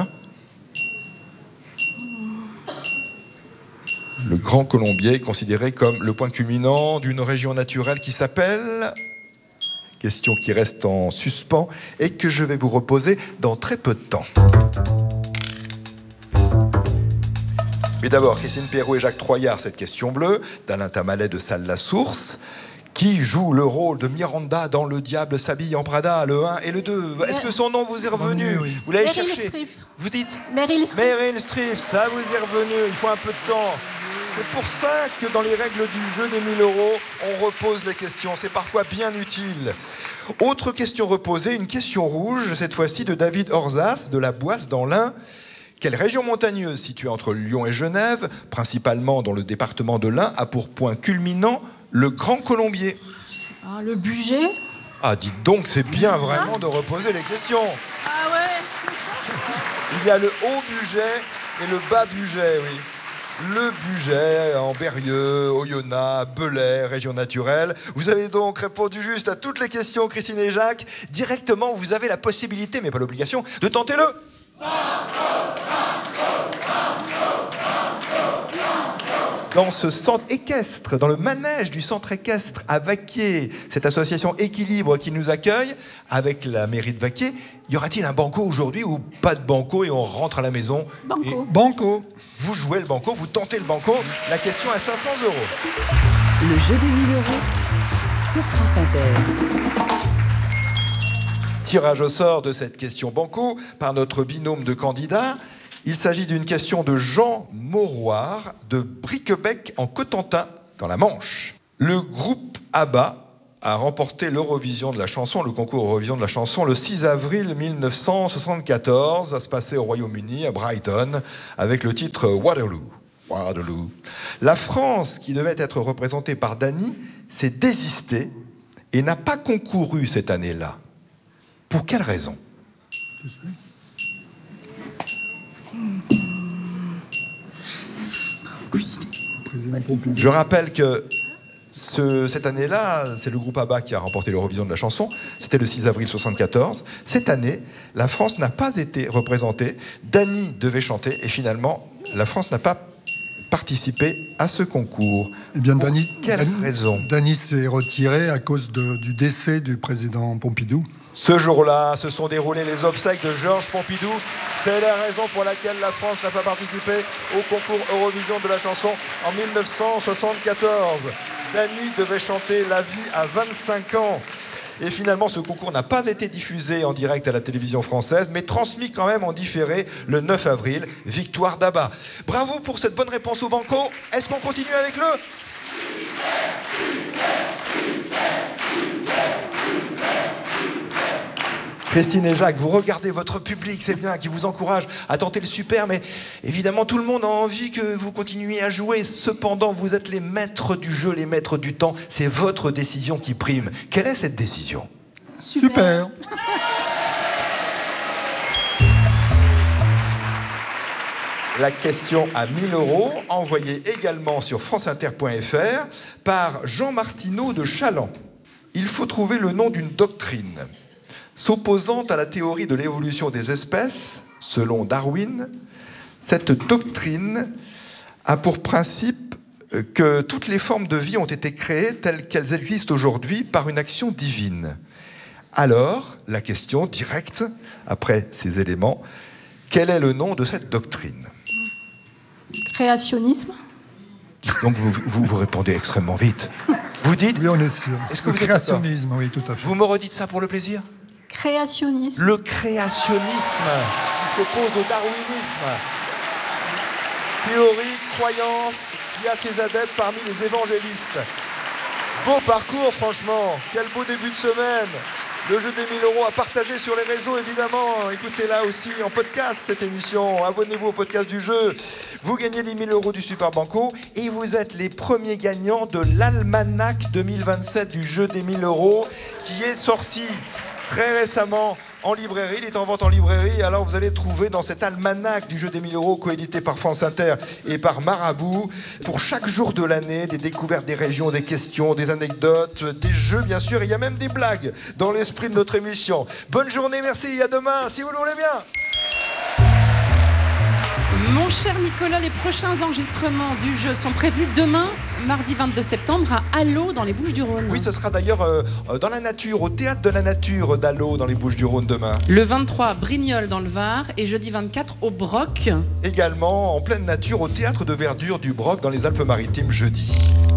Le Grand Colombier est considéré comme le point culminant d'une région naturelle qui s'appelle... Question qui reste en suspens et que je vais vous reposer dans très peu de temps. Mais d'abord, Christine Perrault et Jacques Troyard, cette question bleue, d'Alain Tamalet de Salle-la-Source, qui joue le rôle de Miranda dans Le Diable s'habille en Prada, le un et le deux. Est-ce que son nom vous est revenu?
Oui.
Vous l'avez
Meryl
cherché?
Streep.
Vous dites
Meryl Streep.
Meryl Streep, ça vous est revenu, il faut un peu de temps. C'est pour ça que dans les règles du jeu des mille euros, on repose les questions. C'est parfois bien utile. Autre question reposée, une question rouge, cette fois-ci de David Orzas, de la Boisse dans l'Ain. Quelle région montagneuse située entre Lyon et Genève, principalement dans le département de l'Ain, a pour point culminant le Grand Colombier?
Ah, le Bugey?
Ah, dites donc, c'est bien vraiment de reposer les questions.
Ah ouais.
Il y a le haut Bugey et le bas Bugey, oui. Le Bugey, en Berrieux, Oyonnax, Belay, région naturelle. Vous avez donc répondu juste à toutes les questions, Christine et Jacques. Directement, vous avez la possibilité, mais pas l'obligation, de tenter le... Dans ce centre équestre, dans le manège du centre équestre à Vaquier, cette association Équilibre qui nous accueille, avec la mairie de Vaquier, y aura-t-il un banco aujourd'hui ou pas de banco et on rentre à la maison?
Banco.
Et
Banco.
vous jouez le banco, vous tentez le banco, la question est cinq cents euros.
Le jeu des mille euros sur France Inter.
Tirage au sort de cette question banco par notre binôme de candidats. Il s'agit d'une question de Jean Mauroir de Briquebec en Cotentin, dans la Manche. Le groupe ABBA a remporté l'Eurovision de la chanson, le concours Eurovision de la chanson, le six avril mille neuf cent soixante-quatorze. Ça se passait au Royaume-Uni, à Brighton, avec le titre Waterloo. Waterloo. La France, qui devait être représentée par Dany, s'est désistée et n'a pas concouru cette année-là. Pour quelle raison ?
président Pompidou.
Je rappelle que ce, cette année-là, c'est le groupe ABBA qui a remporté l'Eurovision de la chanson. C'était le six avril soixante-quatorze. Cette année, la France n'a pas été représentée. Dany devait chanter et finalement, la France n'a pas participé à ce concours.
Eh bien, Dany,
quelle
Dany,
raison
Dany s'est retiré à cause de, du décès du président Pompidou.
Ce jour-là, se sont déroulés les obsèques de Georges Pompidou. C'est la raison pour laquelle la France n'a pas participé au concours Eurovision de la chanson en mille neuf cent soixante-quatorze. Dany devait chanter La vie à vingt-cinq ans. Et finalement, ce concours n'a pas été diffusé en direct à la télévision française, mais transmis quand même en différé le neuf avril. Victoire d'ABBA. Bravo pour cette bonne réponse au banco. Est-ce qu'on continue avec le... Christine et Jacques, vous regardez votre public, c'est bien, qui vous encourage à tenter le super, mais évidemment tout le monde a envie que vous continuiez à jouer. Cependant, vous êtes les maîtres du jeu, les maîtres du temps. C'est votre décision qui prime. Quelle est cette décision ?
Super.
La question à mille euros, envoyée également sur franceinter point f r par Jean Martineau de Chaland. Il faut trouver le nom d'une doctrine s'opposant à la théorie de l'évolution des espèces, selon Darwin. Cette doctrine a pour principe que toutes les formes de vie ont été créées telles qu'elles existent aujourd'hui par une action divine. Alors, la question directe, après ces éléments, quel est le nom de cette doctrine ?
Créationnisme.
Donc vous, vous, vous répondez extrêmement vite. Vous dites ?
Oui, on est sûr.
Est-ce que
le
vous êtes
créationnisme, oui, tout à fait.
Vous me redites ça pour le plaisir ?
Créationnisme.
Le créationnisme qui s'oppose au darwinisme. Théorie, croyance, qui a ses adeptes parmi les évangélistes. Beau parcours, franchement. Quel beau début de semaine. Le jeu des mille euros à partager sur les réseaux, évidemment. Écoutez-la aussi en podcast, cette émission. Abonnez-vous au podcast du jeu. Vous gagnez les mille euros du Super Banco et vous êtes les premiers gagnants de l'Almanach deux mille vingt-sept du jeu des mille euros qui est sorti très récemment en librairie. Il est en vente en librairie. Alors vous allez trouver dans cet almanach du jeu des mille euros coédité par France Inter et par Marabout, pour chaque jour de l'année, des découvertes des régions, des questions, des anecdotes, des jeux bien sûr. Et il y a même des blagues dans l'esprit de notre émission. Bonne journée, merci, à demain si vous le voulez bien.
Mon cher Nicolas, les prochains enregistrements du jeu sont prévus demain, mardi vingt-deux septembre, à Allot, dans les Bouches-du-Rhône.
Oui, ce sera d'ailleurs euh, dans la nature, au Théâtre de la Nature d'Allot, dans les Bouches-du-Rhône demain.
Le vingt-trois, Brignoles, dans le Var, et jeudi vingt-quatre, au Broc.
Également, en pleine nature, au Théâtre de Verdure du Broc, dans les Alpes-Maritimes, jeudi.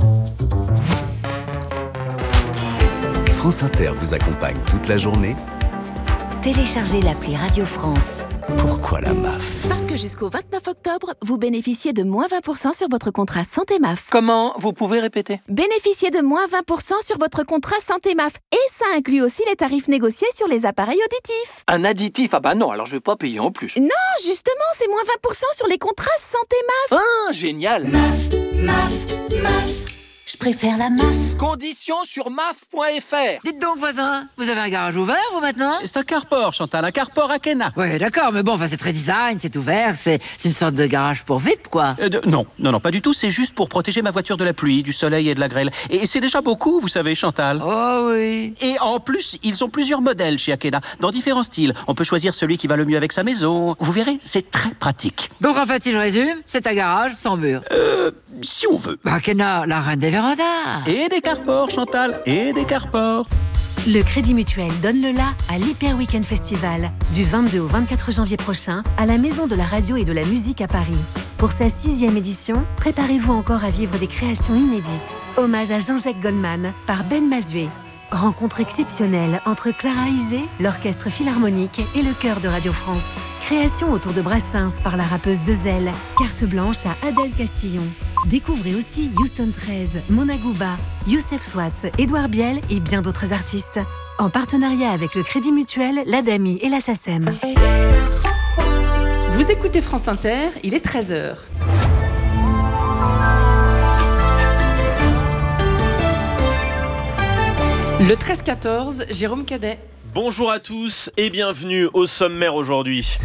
France Inter vous accompagne toute la journée.
Téléchargez l'appli Radio France.
Pourquoi la M A F ?
Parce que jusqu'au vingt-neuf octobre, vous bénéficiez de moins vingt pour cent sur votre contrat Santé M A F.
Comment ? Vous pouvez répéter ?
Bénéficiez de moins vingt pour cent sur votre contrat Santé M A F. Et ça inclut aussi les tarifs négociés sur les appareils auditifs.
Un additif ? Ah bah non, alors je vais pas payer en plus.
Non, justement, c'est moins vingt pour cent sur les contrats Santé M A F.
Ah, génial !
M A F, M A F, M A F. Je préfère la M A F.
Conditions sur M A F point F R.
Dites donc, voisin, vous avez un garage ouvert, vous, maintenant ?
C'est un carport, Chantal, un carport à Kena.
Oui, d'accord, mais bon, enfin, c'est très design, c'est ouvert, c'est une sorte de garage pour V I P, quoi.
Euh, de, non, non, non, pas du tout, c'est juste pour protéger ma voiture de la pluie, du soleil et de la grêle. Et c'est déjà beaucoup, vous savez, Chantal.
Oh oui.
Et en plus, ils ont plusieurs modèles chez Akena, dans différents styles. On peut choisir celui qui va le mieux avec sa maison. Vous verrez, c'est très pratique.
Donc, en fait, si je résume, c'est un garage sans mur.
Euh, si on veut.
Bah, Akena, la reine des vérandas.
Et des carports, Chantal, et des carports.
Le Crédit Mutuel donne le la à l'Hyper Weekend Festival, du vingt-deux au vingt-quatre janvier prochain, à la Maison de la Radio et de la Musique à Paris. Pour sa sixième édition, préparez-vous encore à vivre des créations inédites. Hommage à Jean-Jacques Goldman par Ben Mazué. Rencontre exceptionnelle entre Clara Isé, l'Orchestre Philharmonique et le Chœur de Radio France. Création autour de Brassens par la rappeuse Dezel. Carte blanche à Adèle Castillon. Découvrez aussi Houston treize, Mona Gouba, Youssef Swatz, Édouard Biel et bien d'autres artistes. En partenariat avec le Crédit Mutuel, l'Adami et la SACEM.
Vous écoutez France Inter, il est treize heures. Le treize quatorze, Jérôme Cadet.
Bonjour à tous et bienvenue au sommaire aujourd'hui.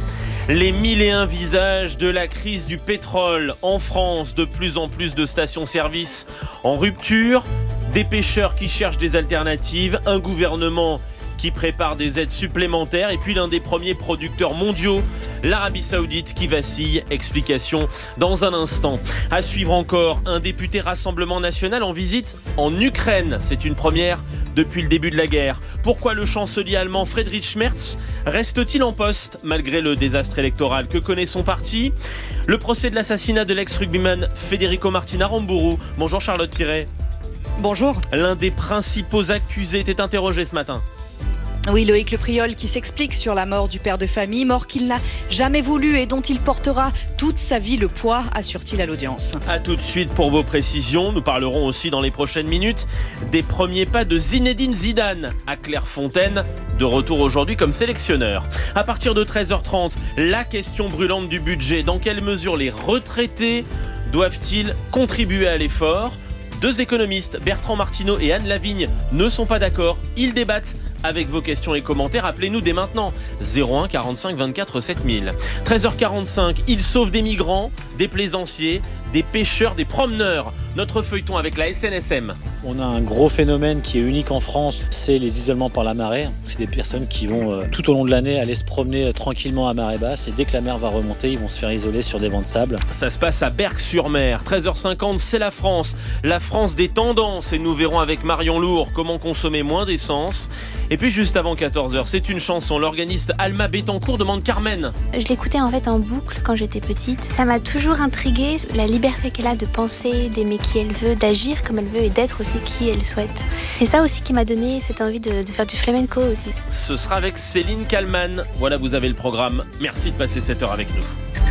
Les mille et un visages de la crise du pétrole en France, de plus en plus de stations-service en rupture, des pêcheurs qui cherchent des alternatives, un gouvernement qui prépare des aides supplémentaires et puis l'un des premiers producteurs mondiaux, l'Arabie Saoudite qui vacille. Explication dans un instant. À suivre encore, un député Rassemblement National en visite en Ukraine. C'est une première depuis le début de la guerre. Pourquoi le chancelier allemand Friedrich Merz reste-t-il en poste malgré le désastre électoral que connaît son parti? Le procès de l'assassinat de l'ex-rugbyman Federico Martin Aramburu. Bonjour Charlotte Piret.
Bonjour.
L'un des principaux accusés était interrogé ce matin.
Oui, Loïc Le Priol qui s'explique sur la mort du père de famille, mort qu'il n'a jamais voulu et dont il portera toute sa vie le poids, assure-t-il à l'audience.
A tout de suite pour vos précisions. Nous parlerons aussi dans les prochaines minutes des premiers pas de Zinedine Zidane à Clairefontaine, de retour aujourd'hui comme sélectionneur. À partir de treize heures trente, la question brûlante du budget. Dans quelle mesure les retraités doivent-ils contribuer à l'effort? Deux économistes, Bertrand Martineau et Anne Lavigne, ne sont pas d'accord. Ils débattent avec vos questions et commentaires. Appelez-nous dès maintenant. zéro un quarante-cinq vingt-quatre sept mille. treize heures quarante-cinq, ils sauvent des migrants, des plaisanciers, des pêcheurs, des promeneurs. Notre feuilleton avec la S N S M.
On a un gros phénomène qui est unique en France, c'est les isolements par la marée. C'est des personnes qui vont euh, tout au long de l'année aller se promener euh, tranquillement à marée basse et dès que la mer va remonter, ils vont se faire isoler sur des bancs de sable.
Ça se passe à Berck-sur-Mer. treize heures cinquante, c'est la France. La France des tendances et nous verrons avec Marion Lourd comment consommer moins d'essence. Et puis juste avant quatorze heures, c'est une chanson. L'organiste Alma Bettencourt demande Carmen.
Je l'écoutais en fait en boucle quand j'étais petite. Ça m'a toujours intriguée, la liberté qu'elle a de penser, d'aimer qui elle veut, d'agir comme elle veut et d'être aussi qui elle souhaite. C'est ça aussi qui m'a donné cette envie de, de faire du flamenco aussi.
Ce sera avec Céline Kallmann. Voilà, vous avez le programme. Merci de passer cette heure avec nous.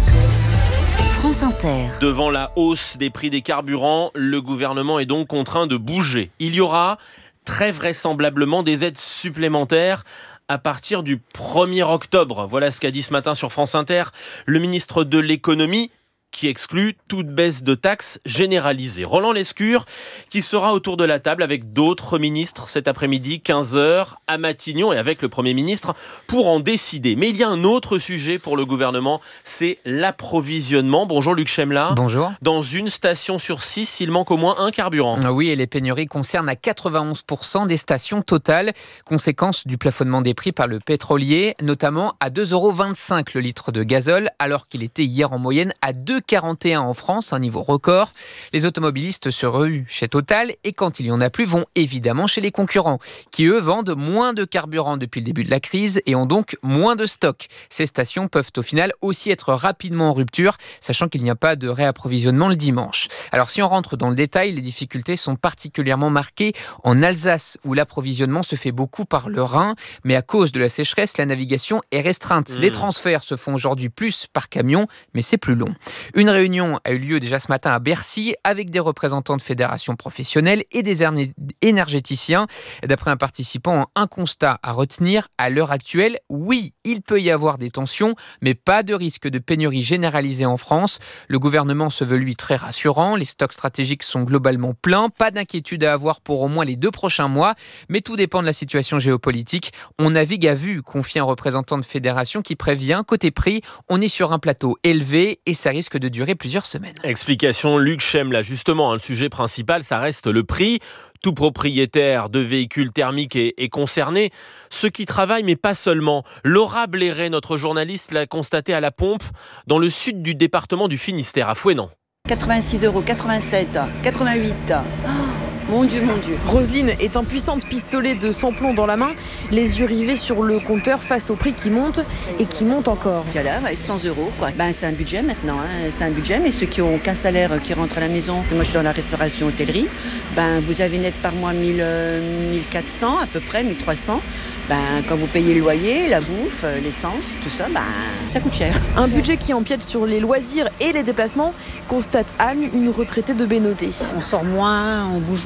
France Inter.
Devant la hausse des prix des carburants, le gouvernement est donc contraint de bouger. Il y aura très vraisemblablement des aides supplémentaires à partir du premier octobre. Voilà ce qu'a dit ce matin sur France Inter le ministre de l'économie, qui exclut toute baisse de taxes généralisée. Roland Lescure, qui sera autour de la table avec d'autres ministres cet après-midi, quinze heures, à Matignon, et avec le Premier ministre, pour en décider. Mais il y a un autre sujet pour le gouvernement, c'est l'approvisionnement. Bonjour Luc Chemla.
Bonjour.
Dans une station sur six, il manque au moins un carburant.
Oui, et les pénuries concernent à quatre-vingt-onze pour cent des stations totales, conséquence du plafonnement des prix par le pétrolier, notamment à deux euros vingt-cinq le litre de gazole, alors qu'il était hier en moyenne à deux euros quarante et un en France, un niveau record. Les automobilistes se ruent chez Total et quand il y en a plus, vont évidemment chez les concurrents, qui eux vendent moins de carburant depuis le début de la crise et ont donc moins de stock. Ces stations peuvent au final aussi être rapidement en rupture, sachant qu'il n'y a pas de réapprovisionnement le dimanche. Alors si on rentre dans le détail, les difficultés sont particulièrement marquées en Alsace, où l'approvisionnement se fait beaucoup par le Rhin, mais à cause de la sécheresse, la navigation est restreinte. Mmh. Les transferts se font aujourd'hui plus par camion, mais c'est plus long. Une réunion a eu lieu déjà ce matin à Bercy avec des représentants de fédérations professionnelles et des énergéticiens. D'après un participant, un constat à retenir à l'heure actuelle, oui, il peut y avoir des tensions, mais pas de risque de pénurie généralisée en France. Le gouvernement se veut lui très rassurant, les stocks stratégiques sont globalement pleins, pas d'inquiétude à avoir pour au moins les deux prochains mois, mais tout dépend de la situation géopolitique. On navigue à vue, confie un représentant de fédération qui prévient, côté prix, on est sur un plateau élevé et ça risque de durer plusieurs semaines.
Explication Luc Chemla. Justement, hein, le sujet principal, ça reste le prix. Tout propriétaire de véhicules thermiques est, est concerné. Ceux qui travaillent, mais pas seulement. Laura Blairet, notre journaliste, l'a constaté à la pompe dans le sud du département du Finistère, à Fouesnant.
quatre-vingt-six euros, quatre-vingt-sept, quatre-vingt-huit. Mon Dieu, mon Dieu.
Roselyne est un puissant pistolet de sans-plomb dans la main, les yeux rivés sur le compteur face au prix qui monte et qui monte encore.
Voilà, cent euros, quoi. Ben, c'est un budget maintenant, hein. C'est un budget, mais ceux qui ont qu'un salaire qui rentre à la maison, moi je suis dans la restauration hôtellerie, ben, vous avez net par mois mille, mille quatre cents à peu près, mille trois cents. Ben, quand vous payez le loyer, la bouffe, l'essence, tout ça, ben, ça coûte cher.
Un budget qui empiète sur les loisirs et les déplacements, constate Anne, une retraitée de Bénodet.
On sort moins, on bouge moins.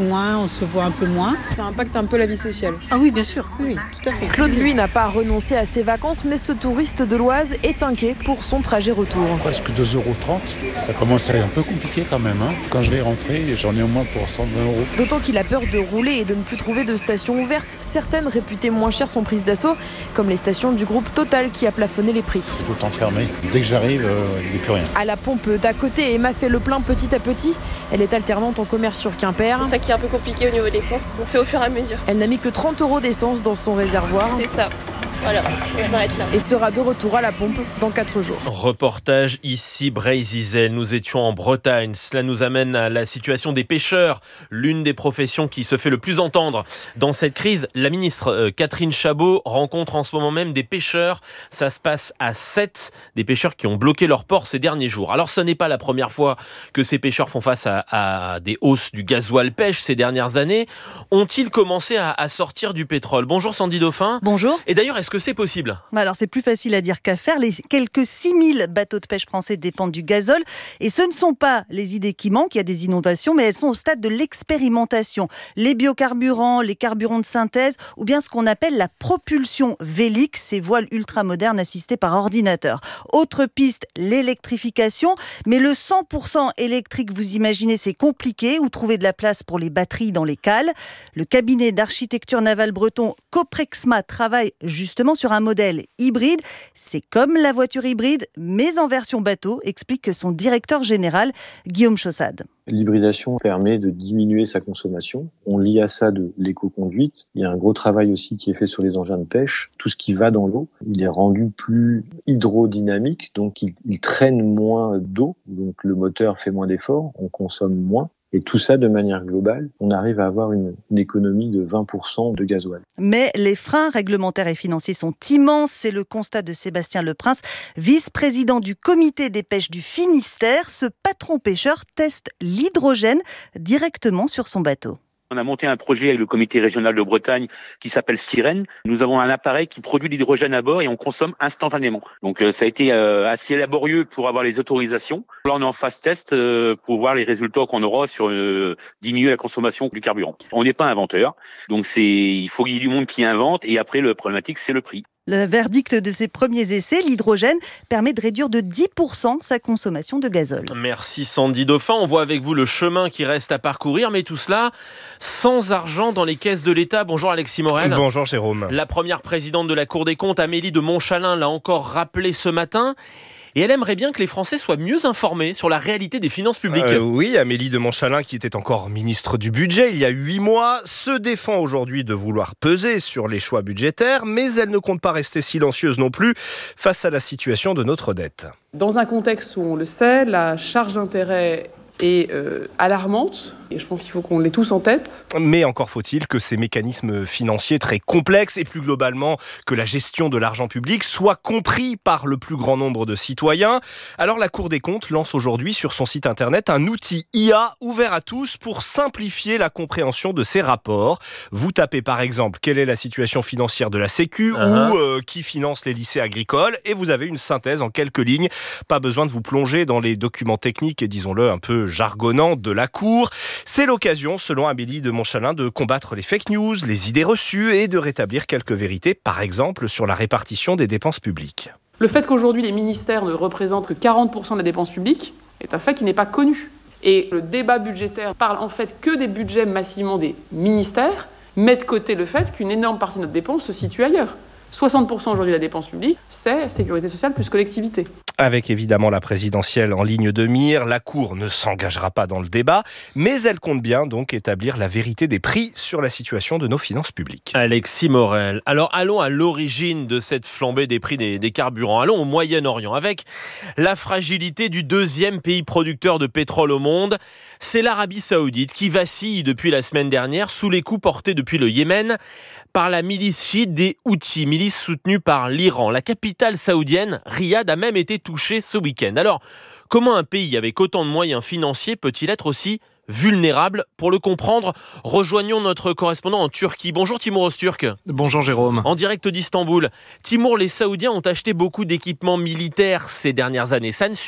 moins, on se voit un peu moins.
Ça impacte un peu la vie sociale.
Ah oui, bien sûr, oui, tout à fait.
Claude, lui, n'a pas renoncé à ses vacances, mais ce touriste de l'Oise est inquiet pour son trajet retour.
Presque deux euros trente, ça commence à être un peu compliqué quand même. Hein. Quand je vais rentrer, j'en ai au moins pour cent vingt euros.
D'autant qu'il a peur de rouler et de ne plus trouver de stations ouvertes. Certaines réputées moins chères sont prises d'assaut, comme les stations du groupe Total qui a plafonné les prix.
C'est tout enfermé. Dès que j'arrive, euh, il n'y a plus rien.
À la pompe d'à côté, Emma fait le plein petit à petit. Elle est alternante en commerce sur Quimper.
C'est ça qui est un peu compliqué au niveau de l'essence. On fait au fur et à mesure.
Elle n'a mis que trente euros d'essence dans son réservoir.
C'est ça. Voilà, et je m'arrête là.
Et sera de retour à la pompe dans quatre jours.
Reportage ici, Brézizel. Nous étions en Bretagne. Cela nous amène à la situation des pêcheurs, l'une des professions qui se fait le plus entendre dans cette crise. La ministre euh, Catherine Chabot rencontre en ce moment même des pêcheurs. Ça se passe à Sète, des pêcheurs qui ont bloqué leur port ces derniers jours. Alors ce n'est pas la première fois que ces pêcheurs font face à, à des hausses du gasoil pêche ces dernières années. Ont-ils commencé à, à sortir du pétrole ? Bonjour Sandy Dauphin.
Bonjour.
Et d'ailleurs, est-ce que c'est possible ?
Alors c'est plus facile à dire qu'à faire. Les quelques six mille bateaux de pêche français dépendent du gazole. Et ce ne sont pas les idées qui manquent, il y a des innovations, mais elles sont au stade de l'expérimentation. Les biocarburants, les carburants de synthèse, ou bien ce qu'on appelle la propulsion vélique, ces voiles ultramodernes assistées par ordinateur. Autre piste, l'électrification. Mais le cent pour cent électrique, vous imaginez, c'est compliqué. Ou trouver de la place pour les batteries dans les cales. Le cabinet d'architecture navale breton Coprexma travaille justement sur un modèle hybride. C'est comme la voiture hybride, mais en version bateau, explique son directeur général, Guillaume Chaussade.
L'hybridation permet de diminuer sa consommation. On lie à ça de l'éco-conduite. Il y a un gros travail aussi qui est fait sur les engins de pêche. Tout ce qui va dans l'eau, il est rendu plus hydrodynamique, donc il, il traîne moins d'eau, donc le moteur fait moins d'efforts, on consomme moins. Et tout ça, de manière globale, on arrive à avoir une, une économie de vingt pour cent de gasoil.
Mais les freins réglementaires et financiers sont immenses. C'est le constat de Sébastien Leprince, vice-président du comité des pêches du Finistère. Ce patron pêcheur teste l'hydrogène directement sur son bateau.
On a monté un projet avec le comité régional de Bretagne qui s'appelle Sirène. Nous avons un appareil qui produit l'hydrogène à bord et on consomme instantanément. Donc euh, ça a été euh, assez laborieux pour avoir les autorisations. Là on est en phase test euh, pour voir les résultats qu'on aura sur euh, diminuer la consommation du carburant. On n'est pas inventeur, donc c'est il faut qu'il y ait du monde qui invente et après le problématique c'est le prix.
Le verdict de ces premiers essais, l'hydrogène permet de réduire de dix pour cent sa consommation de gazole.
Merci Sandy Dauphin. On voit avec vous le chemin qui reste à parcourir, mais tout cela sans argent dans les caisses de l'État. Bonjour Alexis Morel.
Bonjour Jérôme.
La première présidente de la Cour des comptes, Amélie de Montchalin, l'a encore rappelé ce matin. Et elle aimerait bien que les Français soient mieux informés sur la réalité des finances publiques.
Euh, oui, Amélie de Montchalin, qui était encore ministre du Budget il y a huit mois, se défend aujourd'hui de vouloir peser sur les choix budgétaires, mais elle ne compte pas rester silencieuse non plus face à la situation de notre dette.
Dans un contexte où, on le sait, la charge d'intérêt est euh, alarmante, et je pense qu'il faut qu'on l'ait tous en tête.
Mais encore faut-il que ces mécanismes financiers très complexes et plus globalement que la gestion de l'argent public soient compris par le plus grand nombre de citoyens. Alors la Cour des comptes lance aujourd'hui sur son site internet un outil I A ouvert à tous pour simplifier la compréhension de ces rapports. Vous tapez par exemple quelle est la situation financière de la Sécu uh-huh. ou euh, qui finance les lycées agricoles et vous avez une synthèse en quelques lignes. Pas besoin de vous plonger dans les documents techniques et disons-le un peu jargonnant de la Cour. C'est l'occasion, selon Amélie de Montchalin, de combattre les fake news, les idées reçues et de rétablir quelques vérités, par exemple sur la répartition des dépenses publiques.
Le fait qu'aujourd'hui les ministères ne représentent que quarante pour cent de la dépense publique est un fait qui n'est pas connu. Et le débat budgétaire parle en fait que des budgets massivement des ministères, met de côté le fait qu'une énorme partie de notre dépense se situe ailleurs. soixante pour cent aujourd'hui de la dépense publique, c'est sécurité sociale plus collectivité.
Avec évidemment la présidentielle en ligne de mire, la Cour ne s'engagera pas dans le débat, mais elle compte bien donc établir la vérité des prix sur la situation de nos finances publiques.
Alexis Morel. Alors allons à l'origine de cette flambée des prix des, des carburants. Allons au Moyen-Orient avec la fragilité du deuxième pays producteur de pétrole au monde. C'est l'Arabie Saoudite qui vacille depuis la semaine dernière sous les coups portés depuis le Yémen par la milice chiite des Houthis, milice soutenue par l'Iran. La capitale saoudienne, Riyad, a même été touchée ce week-end. Alors, comment un pays avec autant de moyens financiers peut-il être aussi vulnérable? Pour le comprendre, rejoignons notre correspondant en Turquie. Bonjour Timur Öztürk.
Bonjour Jérôme.
En direct d'Istanbul. Timur, les Saoudiens ont acheté beaucoup d'équipements militaires ces dernières années. Ça ne suffit pas ?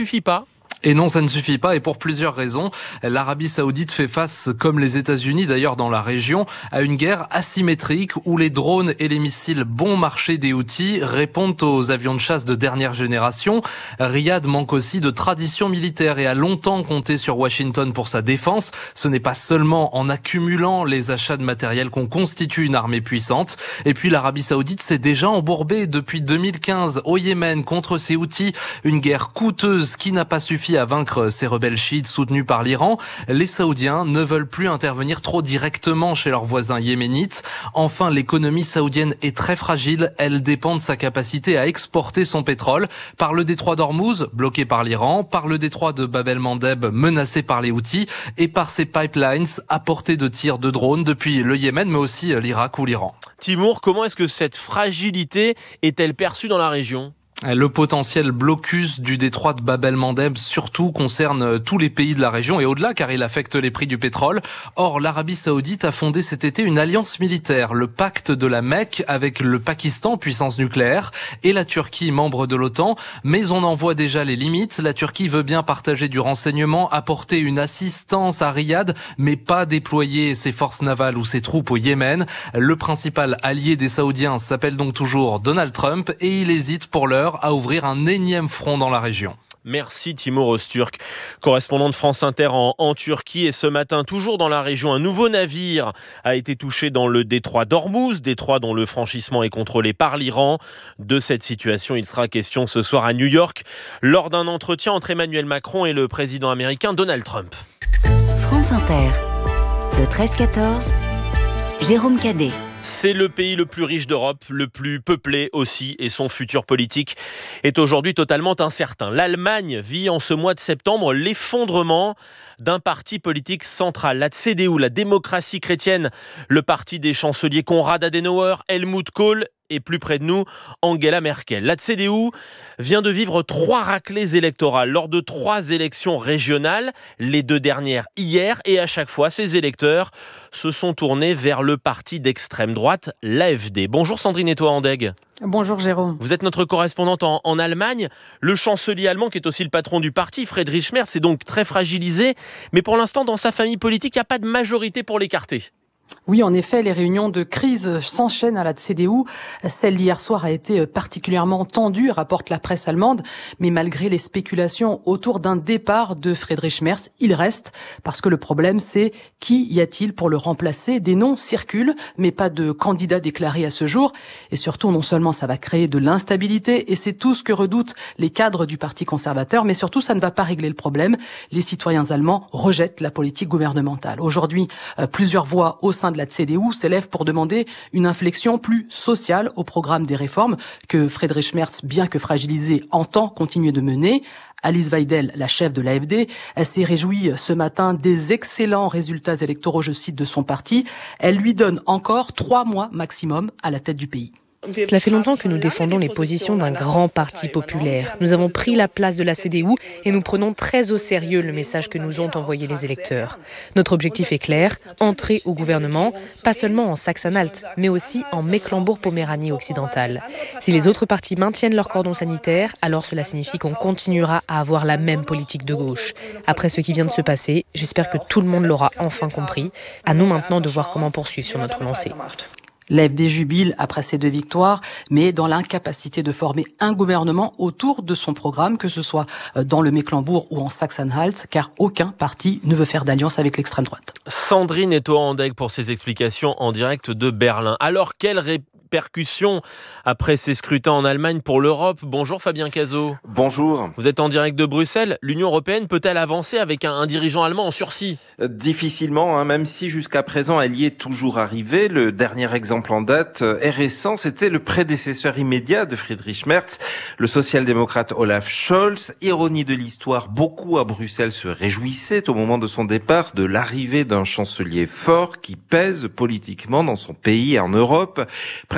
Et non, ça ne suffit pas, et pour plusieurs raisons. L'Arabie Saoudite fait face, comme les États-Unis d'ailleurs dans la région, à une guerre asymétrique où les drones et les missiles bon marché des Houthis répondent aux avions de chasse de dernière génération. Riyad manque aussi de tradition militaire et a longtemps compté sur Washington pour sa défense. Ce n'est pas seulement en accumulant les achats de matériel qu'on constitue une armée puissante. Et puis l'Arabie Saoudite s'est déjà embourbée depuis deux mille quinze au Yémen contre ces Houthis, une guerre coûteuse qui n'a pas suffi à vaincre ces rebelles chiites soutenus par l'Iran. Les Saoudiens ne veulent plus intervenir trop directement chez leurs voisins yéménites. Enfin, l'économie saoudienne est très fragile. Elle dépend de sa capacité à exporter son pétrole par le détroit d'Ormuz, bloqué par l'Iran, par le détroit de Bab el-Mandeb, menacé par les Houthis, et par ses pipelines à portée de tir de drones depuis le Yémen, mais aussi l'Irak ou l'Iran.
Timour, comment est-ce que cette fragilité est-elle perçue dans la région ?
Le potentiel blocus du détroit de Bab el-Mandeb surtout concerne tous les pays de la région et au-delà car il affecte les prix du pétrole. Or, l'Arabie Saoudite a fondé cet été une alliance militaire, le pacte de la Mecque avec le Pakistan, puissance nucléaire, et la Turquie, membre de l'OTAN. Mais on en voit déjà les limites. La Turquie veut bien partager du renseignement, apporter une assistance à Riyad, mais pas déployer ses forces navales ou ses troupes au Yémen. Le principal allié des Saoudiens s'appelle donc toujours Donald Trump et il hésite pour l'heure à ouvrir un énième front dans la région.
Merci Timour Öztürk, correspondant de France Inter en, en Turquie. Et ce matin, toujours dans la région, un nouveau navire a été touché dans le détroit d'Ormuz, détroit dont le franchissement est contrôlé par l'Iran. De cette situation, il sera question ce soir à New York, lors d'un entretien entre Emmanuel Macron et le président américain Donald Trump.
France Inter, le treize quatorze, Jérôme Cadet.
C'est le pays le plus riche d'Europe, le plus peuplé aussi, et son futur politique est aujourd'hui totalement incertain. L'Allemagne vit en ce mois de septembre l'effondrement d'un parti politique central, la C D U, la démocratie chrétienne, le parti des chanceliers Konrad Adenauer, Helmut Kohl et plus près de nous, Angela Merkel. La C D U vient de vivre trois raclées électorales lors de trois élections régionales, les deux dernières hier, et à chaque fois, ces électeurs se sont tournés vers le parti d'extrême droite, l'A F D. Bonjour Sandrine Etoa-Andegg.
Bonjour Jérôme.
Vous êtes notre correspondante en, en Allemagne. Le chancelier allemand, qui est aussi le patron du parti, Friedrich Merz, est donc très fragilisé. Mais pour l'instant, dans sa famille politique, il n'y a pas de majorité pour l'écarter.
Oui, en effet, les réunions de crise s'enchaînent à la C D U. Celle d'hier soir a été particulièrement tendue, rapporte la presse allemande. Mais malgré les spéculations autour d'un départ de Friedrich Merz, il reste. Parce que le problème, c'est qui y a-t-il pour le remplacer ? Des noms circulent, mais pas de candidat déclaré à ce jour. Et surtout, non seulement ça va créer de l'instabilité, et c'est tout ce que redoutent les cadres du Parti conservateur, mais surtout, ça ne va pas régler le problème. Les citoyens allemands rejettent la politique gouvernementale. Aujourd'hui, plusieurs voix au sein de la C D U s'élève pour demander une inflexion plus sociale au programme des réformes que Friedrich Merz, bien que fragilisé, entend continuer de mener. Alice Weidel, la chef de l'A F D, elle s'est réjouie ce matin des excellents résultats électoraux, je cite, de son parti. Elle lui donne encore trois mois maximum à la tête du pays.
Cela fait longtemps que nous défendons les positions d'un grand parti populaire. Nous avons pris la place de la C D U et nous prenons très au sérieux le message que nous ont envoyé les électeurs. Notre objectif est clair, entrer au gouvernement, pas seulement en Saxe-Anhalt, mais aussi en Mecklembourg-Poméranie occidentale. Si les autres partis maintiennent leur cordon sanitaire, alors cela signifie qu'on continuera à avoir la même politique de gauche. Après ce qui vient de se passer, j'espère que tout le monde l'aura enfin compris. À nous maintenant de voir comment poursuivre sur notre lancée.
L'A F D jubile après ces deux victoires, mais dans l'incapacité de former un gouvernement autour de son programme, que ce soit dans le Mecklembourg ou en Saxe-Anhalt, car aucun parti ne veut faire d'alliance avec l'extrême droite.
Sandrine Etoa-Andegg pour ses explications en direct de Berlin. Alors, quelle répercussions après ces scrutins en Allemagne pour l'Europe? Bonjour Fabien Cazot.
Bonjour.
Vous êtes en direct de Bruxelles. L'Union européenne peut-elle avancer avec un, un dirigeant allemand en sursis?
Difficilement, hein, même si jusqu'à présent elle y est toujours arrivée. Le dernier exemple en date est récent, c'était le prédécesseur immédiat de Friedrich Merz, le social-démocrate Olaf Scholz. Ironie de l'histoire, beaucoup à Bruxelles se réjouissaient au moment de son départ de l'arrivée d'un chancelier fort qui pèse politiquement dans son pays et en Europe. Presque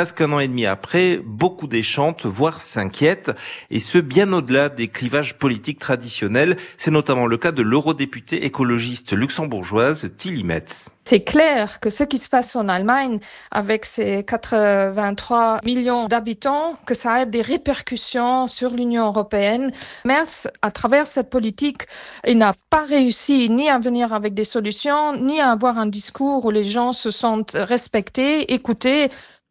presque un an et demi après, beaucoup déchantent, voire s'inquiètent, et ce bien au-delà des clivages politiques traditionnels. C'est notamment le cas de l'eurodéputée écologiste luxembourgeoise Tilly Metz.
C'est clair que ce qui se passe en Allemagne, avec ses quatre-vingt-trois millions d'habitants, que ça a des répercussions sur l'Union européenne. Merz, à travers cette politique, il n'a pas réussi ni à venir avec des solutions, ni à avoir un discours où les gens se sentent respectés, écoutés.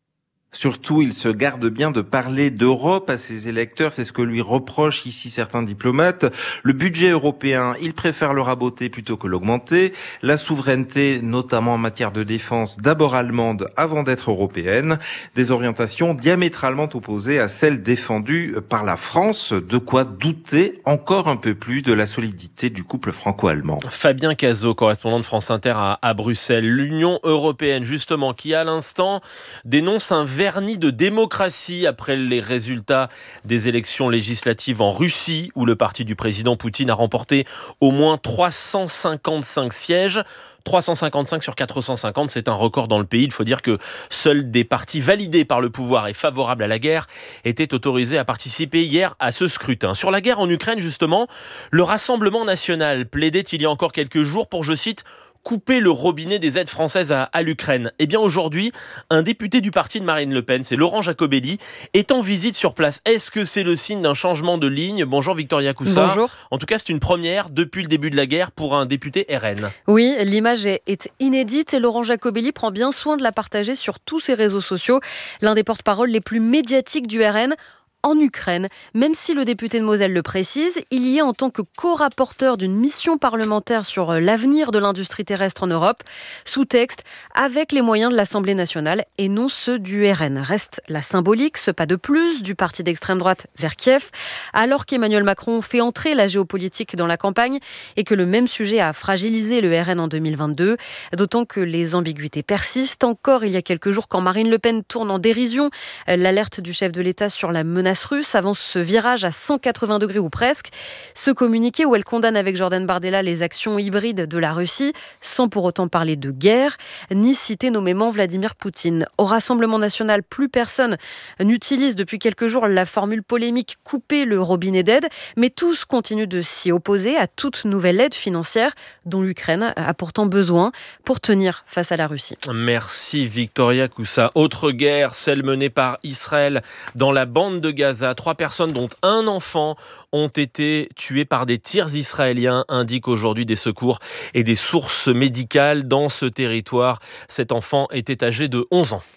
Surtout, il se garde bien de parler d'Europe à ses électeurs, c'est ce que lui reprochent ici certains diplomates. Le budget européen, il préfère le raboter plutôt que l'augmenter. La souveraineté, notamment en matière de défense, d'abord allemande avant d'être européenne. Des orientations diamétralement opposées à celles défendues par la France. De quoi douter encore un peu plus de la solidité du couple franco-allemand.
Fabien Cazot, correspondant de France Inter à, à Bruxelles. L'Union européenne, justement, qui à l'instant dénonce un vernis de démocratie après les résultats des élections législatives en Russie, où le parti du président Poutine a remporté au moins trois cent cinquante-cinq sièges. trois cent cinquante-cinq sur quatre cent cinquante, c'est un record dans le pays. Il faut dire que seuls des partis validés par le pouvoir et favorables à la guerre étaient autorisés à participer hier à ce scrutin. Sur la guerre en Ukraine, justement, le Rassemblement national plaidait il y a encore quelques jours pour, je cite, couper le robinet des aides françaises à, à l'Ukraine. Eh bien aujourd'hui, un député du parti de Marine Le Pen, c'est Laurent Jacobelli, est en visite sur place. Est-ce que c'est le signe d'un changement de ligne ? Bonjour Victoria Coussa.
Bonjour.
En tout cas, c'est une première depuis le début de la guerre pour un député R N.
Oui, l'image est, est inédite et Laurent Jacobelli prend bien soin de la partager sur tous ses réseaux sociaux. L'un des porte-paroles les plus médiatiques du R N en Ukraine. Même si le député de Moselle le précise, il y est en tant que co-rapporteur d'une mission parlementaire sur l'avenir de l'industrie terrestre en Europe, sous texte avec les moyens de l'Assemblée nationale et non ceux du R N. Reste la symbolique, ce pas de plus du parti d'extrême droite vers Kiev, alors qu'Emmanuel Macron fait entrer la géopolitique dans la campagne et que le même sujet a fragilisé le R N en deux mille vingt-deux, d'autant que les ambiguïtés persistent encore il y a quelques jours quand Marine Le Pen tourne en dérision l'alerte du chef de l'État sur la menace russe avance ce virage à cent quatre-vingts degrés ou presque. Ce communiqué où elle condamne avec Jordan Bardella les actions hybrides de la Russie, sans pour autant parler de guerre, ni citer nommément Vladimir Poutine. Au Rassemblement national, plus personne n'utilise depuis quelques jours la formule polémique « couper le robinet d'aide », mais tous continuent de s'y opposer à toute nouvelle aide financière dont l'Ukraine a pourtant besoin pour tenir face à la Russie.
Merci Victoria Coussa. Autre guerre, celle menée par Israël dans la bande de Gaza. Trois personnes, dont un enfant, ont été tuées par des tirs israéliens, indiquent aujourd'hui des secours et des sources médicales dans ce territoire. Cet enfant était âgé de onze ans.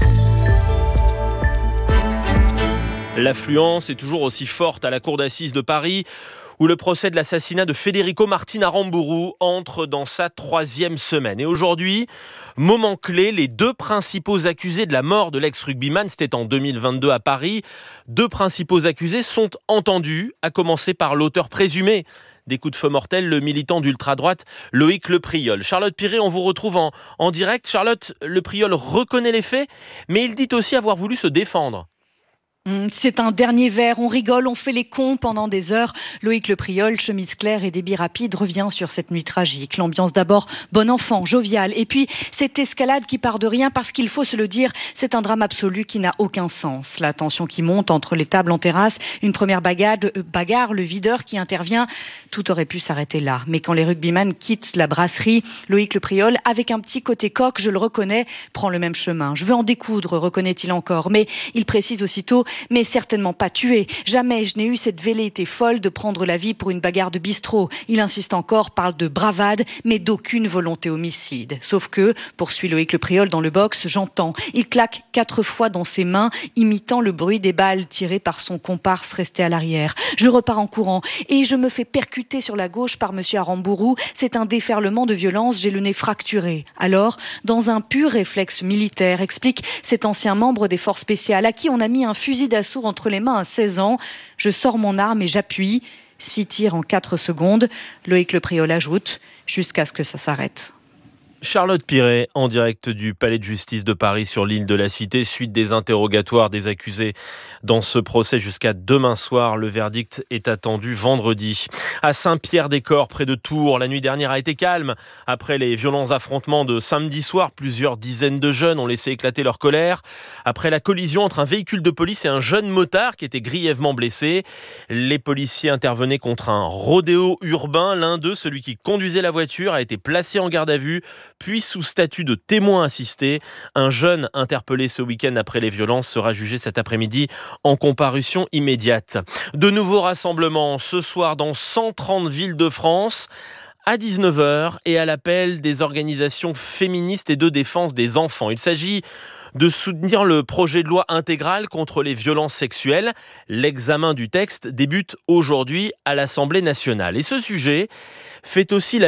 L'affluence est toujours aussi forte à la cour d'assises de Paris, où le procès de l'assassinat de Federico Martin Aramburu entre dans sa troisième semaine. Et aujourd'hui, moment clé, les deux principaux accusés de la mort de l'ex-rugbyman, c'était en deux mille vingt-deux à Paris, deux principaux accusés sont entendus, à commencer par l'auteur présumé des coups de feu mortels, le militant d'ultra-droite Loïc Lepriol. Charlotte Piré, on vous retrouve en, en direct. Charlotte, Lepriol reconnaît les faits, mais il dit aussi avoir voulu se défendre.
C'est un dernier verre, on rigole, on fait les cons pendant des heures. Loïc Lepriol, chemise claire et débit rapide, revient sur cette nuit tragique. L'ambiance d'abord bon enfant, joviale, et puis cette escalade qui part de rien parce qu'il faut se le dire, c'est un drame absolu qui n'a aucun sens. La tension qui monte entre les tables en terrasse, une première bagarre, bagarre, le videur qui intervient, tout aurait pu s'arrêter là. Mais quand les rugbyman quittent la brasserie, Loïc Lepriol, avec un petit côté coq, je le reconnais, prend le même chemin. Je veux en découdre, reconnaît-il encore, mais il précise aussitôt, mais certainement pas tué. Jamais je n'ai eu cette velléité folle de prendre la vie pour une bagarre de bistrot. Il insiste encore, parle de bravade, mais d'aucune volonté homicide. Sauf que, poursuit Loïc Lepriol dans le box, j'entends. Il claque quatre fois dans ses mains, imitant le bruit des balles tirées par son comparse resté à l'arrière. Je repars en courant et je me fais percuter sur la gauche par monsieur Aramburu. C'est un déferlement de violence, j'ai le nez fracturé. Alors, dans un pur réflexe militaire, explique cet ancien membre des forces spéciales à qui on a mis un fusil d'assaut entre les mains à seize ans. Je sors mon arme et j'appuie. Six tirs en quatre secondes. Loïc Lepriol ajoute, jusqu'à ce que ça s'arrête.
Charlotte Piret, en direct du Palais de justice de Paris sur l'île de la Cité, suite des interrogatoires des accusés dans ce procès jusqu'à demain soir. Le verdict est attendu vendredi. À Saint-Pierre-des-Corps, près de Tours, la nuit dernière a été calme. Après les violents affrontements de samedi soir, plusieurs dizaines de jeunes ont laissé éclater leur colère. Après la collision entre un véhicule de police et un jeune motard qui était grièvement blessé, les policiers intervenaient contre un rodéo urbain. L'un d'eux, celui qui conduisait la voiture, a été placé en garde à vue, puis sous statut de témoin assisté. Un jeune interpellé ce week-end après les violences sera jugé cet après-midi en comparution immédiate. De nouveaux rassemblements ce soir dans cent trente villes de France à dix-neuf heures et à l'appel des organisations féministes et de défense des enfants. Il s'agit de soutenir le projet de loi intégral contre les violences sexuelles. L'examen du texte débute aujourd'hui à l'Assemblée nationale. Et ce sujet fait aussi la